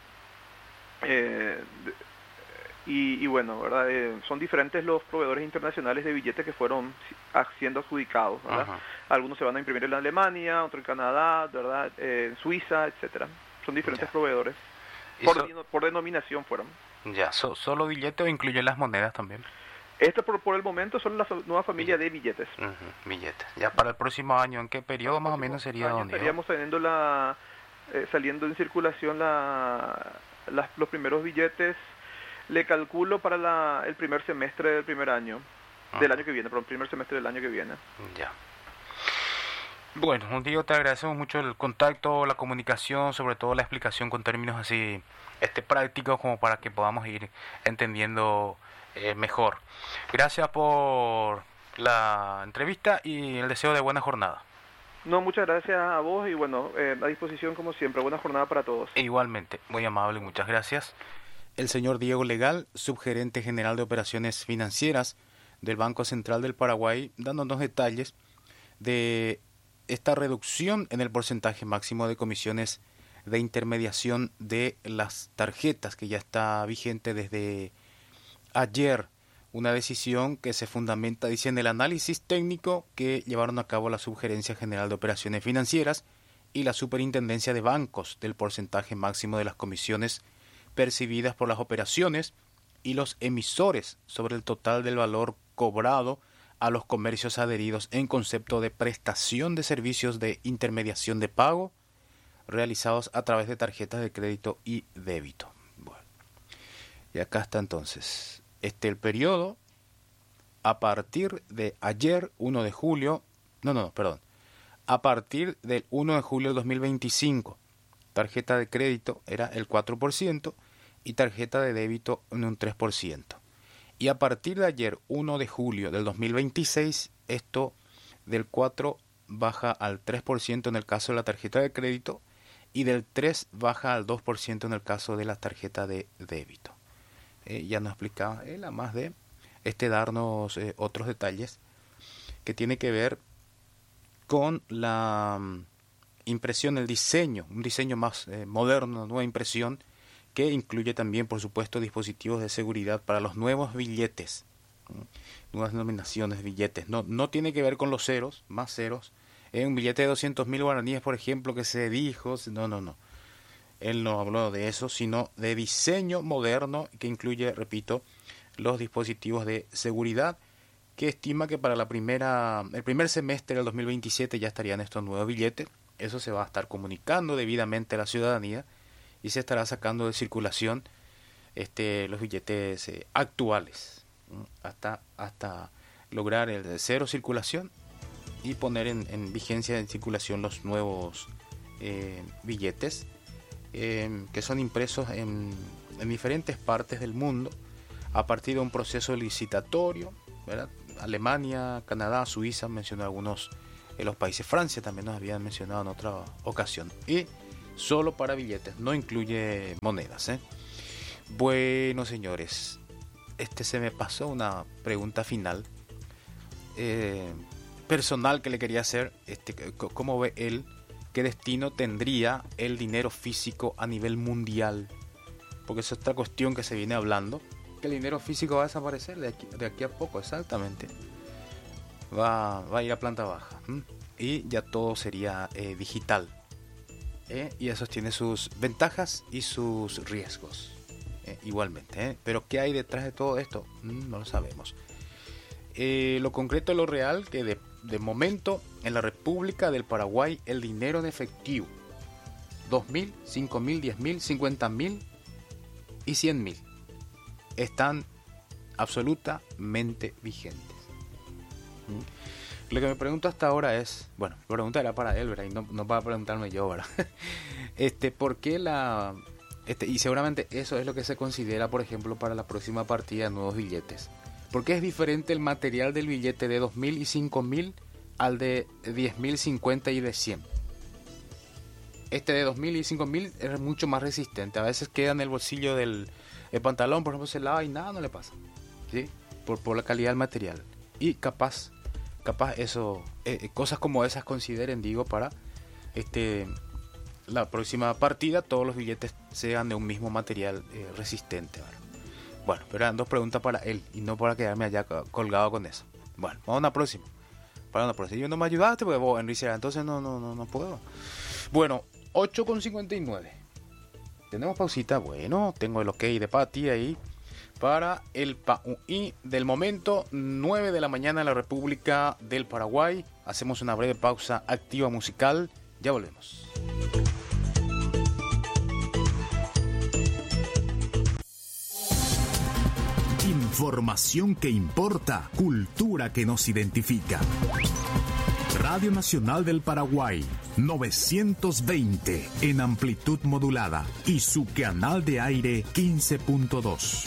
Eh, de- y, y bueno, ¿verdad? Eh, son diferentes los proveedores internacionales de billetes que fueron si- a- siendo adjudicados, ¿verdad? Ajá. Algunos se van a imprimir en Alemania, otros en Canadá, ¿verdad? Eh, en Suiza, etcétera. Son diferentes Ya. proveedores. ¿Y Por, so- deno- por denominación fueron. ya, so- ¿solo billete o incluye las monedas también? Esto por, por el momento son la fa- nueva familia de billetes. Ujú, billetes. Ya para el próximo año, ¿en qué periodo más o menos sería, Año don Diego? estaríamos teniendo la, eh, saliendo en circulación la, las- los primeros billetes. Le calculo para la, el primer semestre del primer año, del Ajá. año que viene, perdón, primer semestre del año que viene. Ya. Bueno, don Diego, te agradecemos mucho el contacto, la comunicación, sobre todo la explicación con términos así este prácticos como para que podamos ir entendiendo eh, mejor. Gracias por la entrevista y el deseo de buena jornada. No, muchas gracias a vos y bueno, eh, a disposición como siempre. Buena jornada para todos. E igualmente, muy amable, muchas gracias. El señor Diego Legal, subgerente general de operaciones financieras del Banco Central del Paraguay, dándonos detalles de esta reducción en el porcentaje máximo de comisiones de intermediación de las tarjetas que ya está vigente desde ayer. Una decisión que se fundamenta, dice, en el análisis técnico que llevaron a cabo la Subgerencia General de Operaciones Financieras y la Superintendencia de Bancos del porcentaje máximo de las comisiones percibidas por las operaciones y los emisores sobre el total del valor cobrado a los comercios adheridos en concepto de prestación de servicios de intermediación de pago realizados a través de tarjetas de crédito y débito. Bueno, y acá está entonces este el periodo a partir de ayer, uno de julio, no, no, no, perdón, a partir del uno de julio de dos mil veinticinco, tarjeta de crédito era el cuatro por ciento y tarjeta de débito en un tres por ciento. Y a partir de ayer, uno de julio del dos mil veintiséis, esto del cuatro baja al tres por ciento en el caso de la tarjeta de crédito y del tres baja al dos por ciento en el caso de la tarjeta de débito. Eh, ya nos explicaba él, a más de este darnos eh, otros detalles que tiene que ver con la um, impresión, el diseño, un diseño más eh, moderno, nueva impresión, que incluye también, por supuesto, dispositivos de seguridad para los nuevos billetes, nuevas denominaciones de billetes. No, no tiene que ver con los ceros, más ceros, Eh, un billete de doscientos mil guaraníes, por ejemplo, que se dijo, no, no, no. Él no habló de eso, sino de diseño moderno que incluye, repito, los dispositivos de seguridad, que estima que para la primera, el primer semestre del dos mil veintisiete ya estarían estos nuevos billetes. Eso se va a estar comunicando debidamente a la ciudadanía y se estará sacando de circulación este, los billetes eh, actuales, ¿no? hasta, hasta lograr el de cero circulación y poner en, en vigencia en circulación los nuevos eh, billetes eh, que son impresos en, en diferentes partes del mundo a partir de un proceso licitatorio, ¿verdad? Alemania, Canadá, Suiza, mencionó algunos de los países. Francia también nos habían mencionado en otra ocasión. Y solo para billetes, no incluye monedas, ¿eh? Bueno, señores, este se me pasó una pregunta final eh, personal que le quería hacer. Este, ¿Cómo ve él? ¿Qué destino tendría el dinero físico a nivel mundial? Porque es otra cuestión que se viene hablando, que el dinero físico va a desaparecer de aquí, de aquí a poco, exactamente. Va, va a ir a planta baja. ¿m? Y ya todo sería eh, digital. ¿eh? Y eso tiene sus ventajas y sus riesgos. ¿eh? Igualmente. ¿eh? Pero ¿qué hay detrás de todo esto? Mm, no lo sabemos. Eh, lo concreto, lo real, que de, de momento en la República del Paraguay el dinero en efectivo, dos mil, cinco mil, diez mil, cincuenta mil y cien mil, están absolutamente vigentes. ¿Mm? Lo que me pregunto hasta ahora es, bueno, la pregunta era para él, ¿verdad? Y no, no para preguntarme yo, ¿verdad? este, ¿por qué la...? Este, y seguramente eso es lo que se considera, por ejemplo, para la próxima partida de nuevos billetes. ¿Por qué es diferente el material del billete de dos mil y cinco mil al de diez mil, cincuenta y de cien? Este de dos mil y cinco mil es mucho más resistente. A veces queda en el bolsillo del el pantalón, por ejemplo, se lava y nada, no le pasa, ¿sí? Por, por la calidad del material. Y capaz, capaz eso, eh, cosas como esas consideren, digo, para este la próxima partida todos los billetes sean de un mismo material eh, resistente, ¿verdad? Bueno, pero eran dos preguntas para él y no para quedarme allá colgado con eso. Bueno, vamos a una próxima. Para una próxima. Yo no me ayudaste porque vos, Enrique, entonces no, no, no, no puedo. Bueno, ocho con cincuenta y nueve. Tenemos pausita. Bueno, tengo el ok de Pati ahí para el P A U I del momento, nueve de la mañana en la República del Paraguay. Hacemos una breve pausa activa musical. Ya volvemos. Información que importa, cultura que nos identifica. Radio Nacional del Paraguay, novecientos veinte en amplitud modulada y su canal de aire quince punto dos.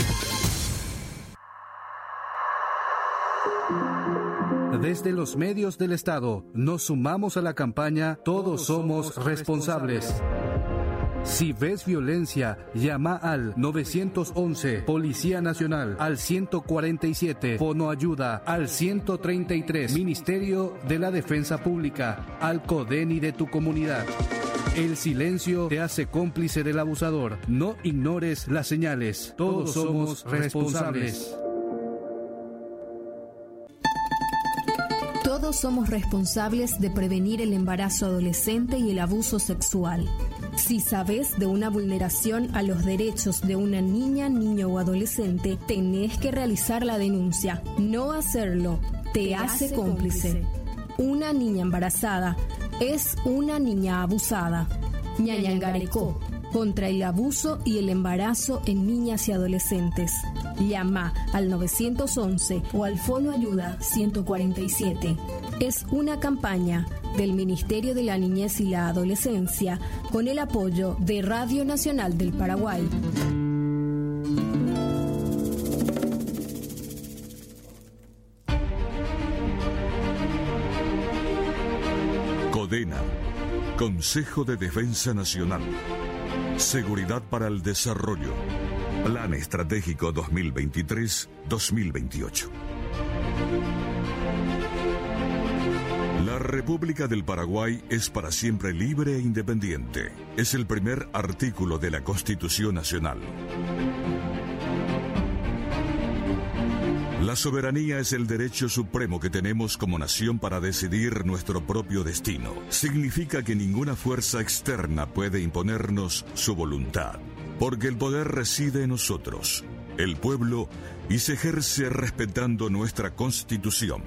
Desde los medios del Estado, nos sumamos a la campaña Todos somos responsables. Si ves violencia, llama al nueve once, Policía Nacional, al ciento cuarenta y siete, Fono Ayuda, al ciento treinta y tres, Ministerio de la Defensa Pública, al CODENI de tu comunidad. El silencio te hace cómplice del abusador. No ignores las señales. Todos somos responsables. Todos somos responsables de prevenir el embarazo adolescente y el abuso sexual. Si sabes de una vulneración a los derechos de una niña, niño o adolescente, tenés que realizar la denuncia. No hacerlo te hace cómplice. Una niña embarazada es una niña abusada. Ñañangarecó, contra el abuso y el embarazo en niñas y adolescentes. Llama al nueve once o al Fono Ayuda ciento cuarenta y siete. Es una campaña del Ministerio de la Niñez y la Adolescencia con el apoyo de Radio Nacional del Paraguay. CODENA, Consejo de Defensa Nacional. Seguridad para el Desarrollo. Plan Estratégico dos mil veintitrés a dos mil veintiocho. La República del Paraguay es para siempre libre e independiente. Es el primer artículo de la Constitución Nacional. La La soberanía es el derecho supremo que tenemos como nación para decidir nuestro propio destino. Significa que ninguna fuerza externa puede imponernos su voluntad, porque el poder reside en nosotros, el pueblo, y se ejerce respetando nuestra Constitución.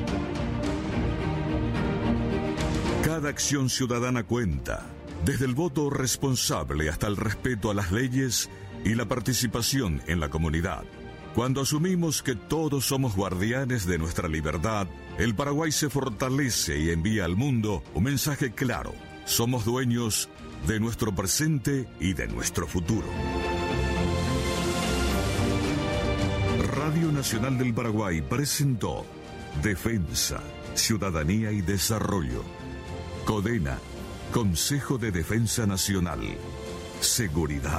Cada acción ciudadana cuenta, desde el voto responsable hasta el respeto a las leyes y la participación en la comunidad. Cuando asumimos que todos somos guardianes de nuestra libertad, el Paraguay se fortalece y envía al mundo un mensaje claro: somos dueños de nuestro presente y de nuestro futuro. Radio Nacional del Paraguay presentó Defensa, Ciudadanía y Desarrollo. CODENA, Consejo de Defensa Nacional. Seguridad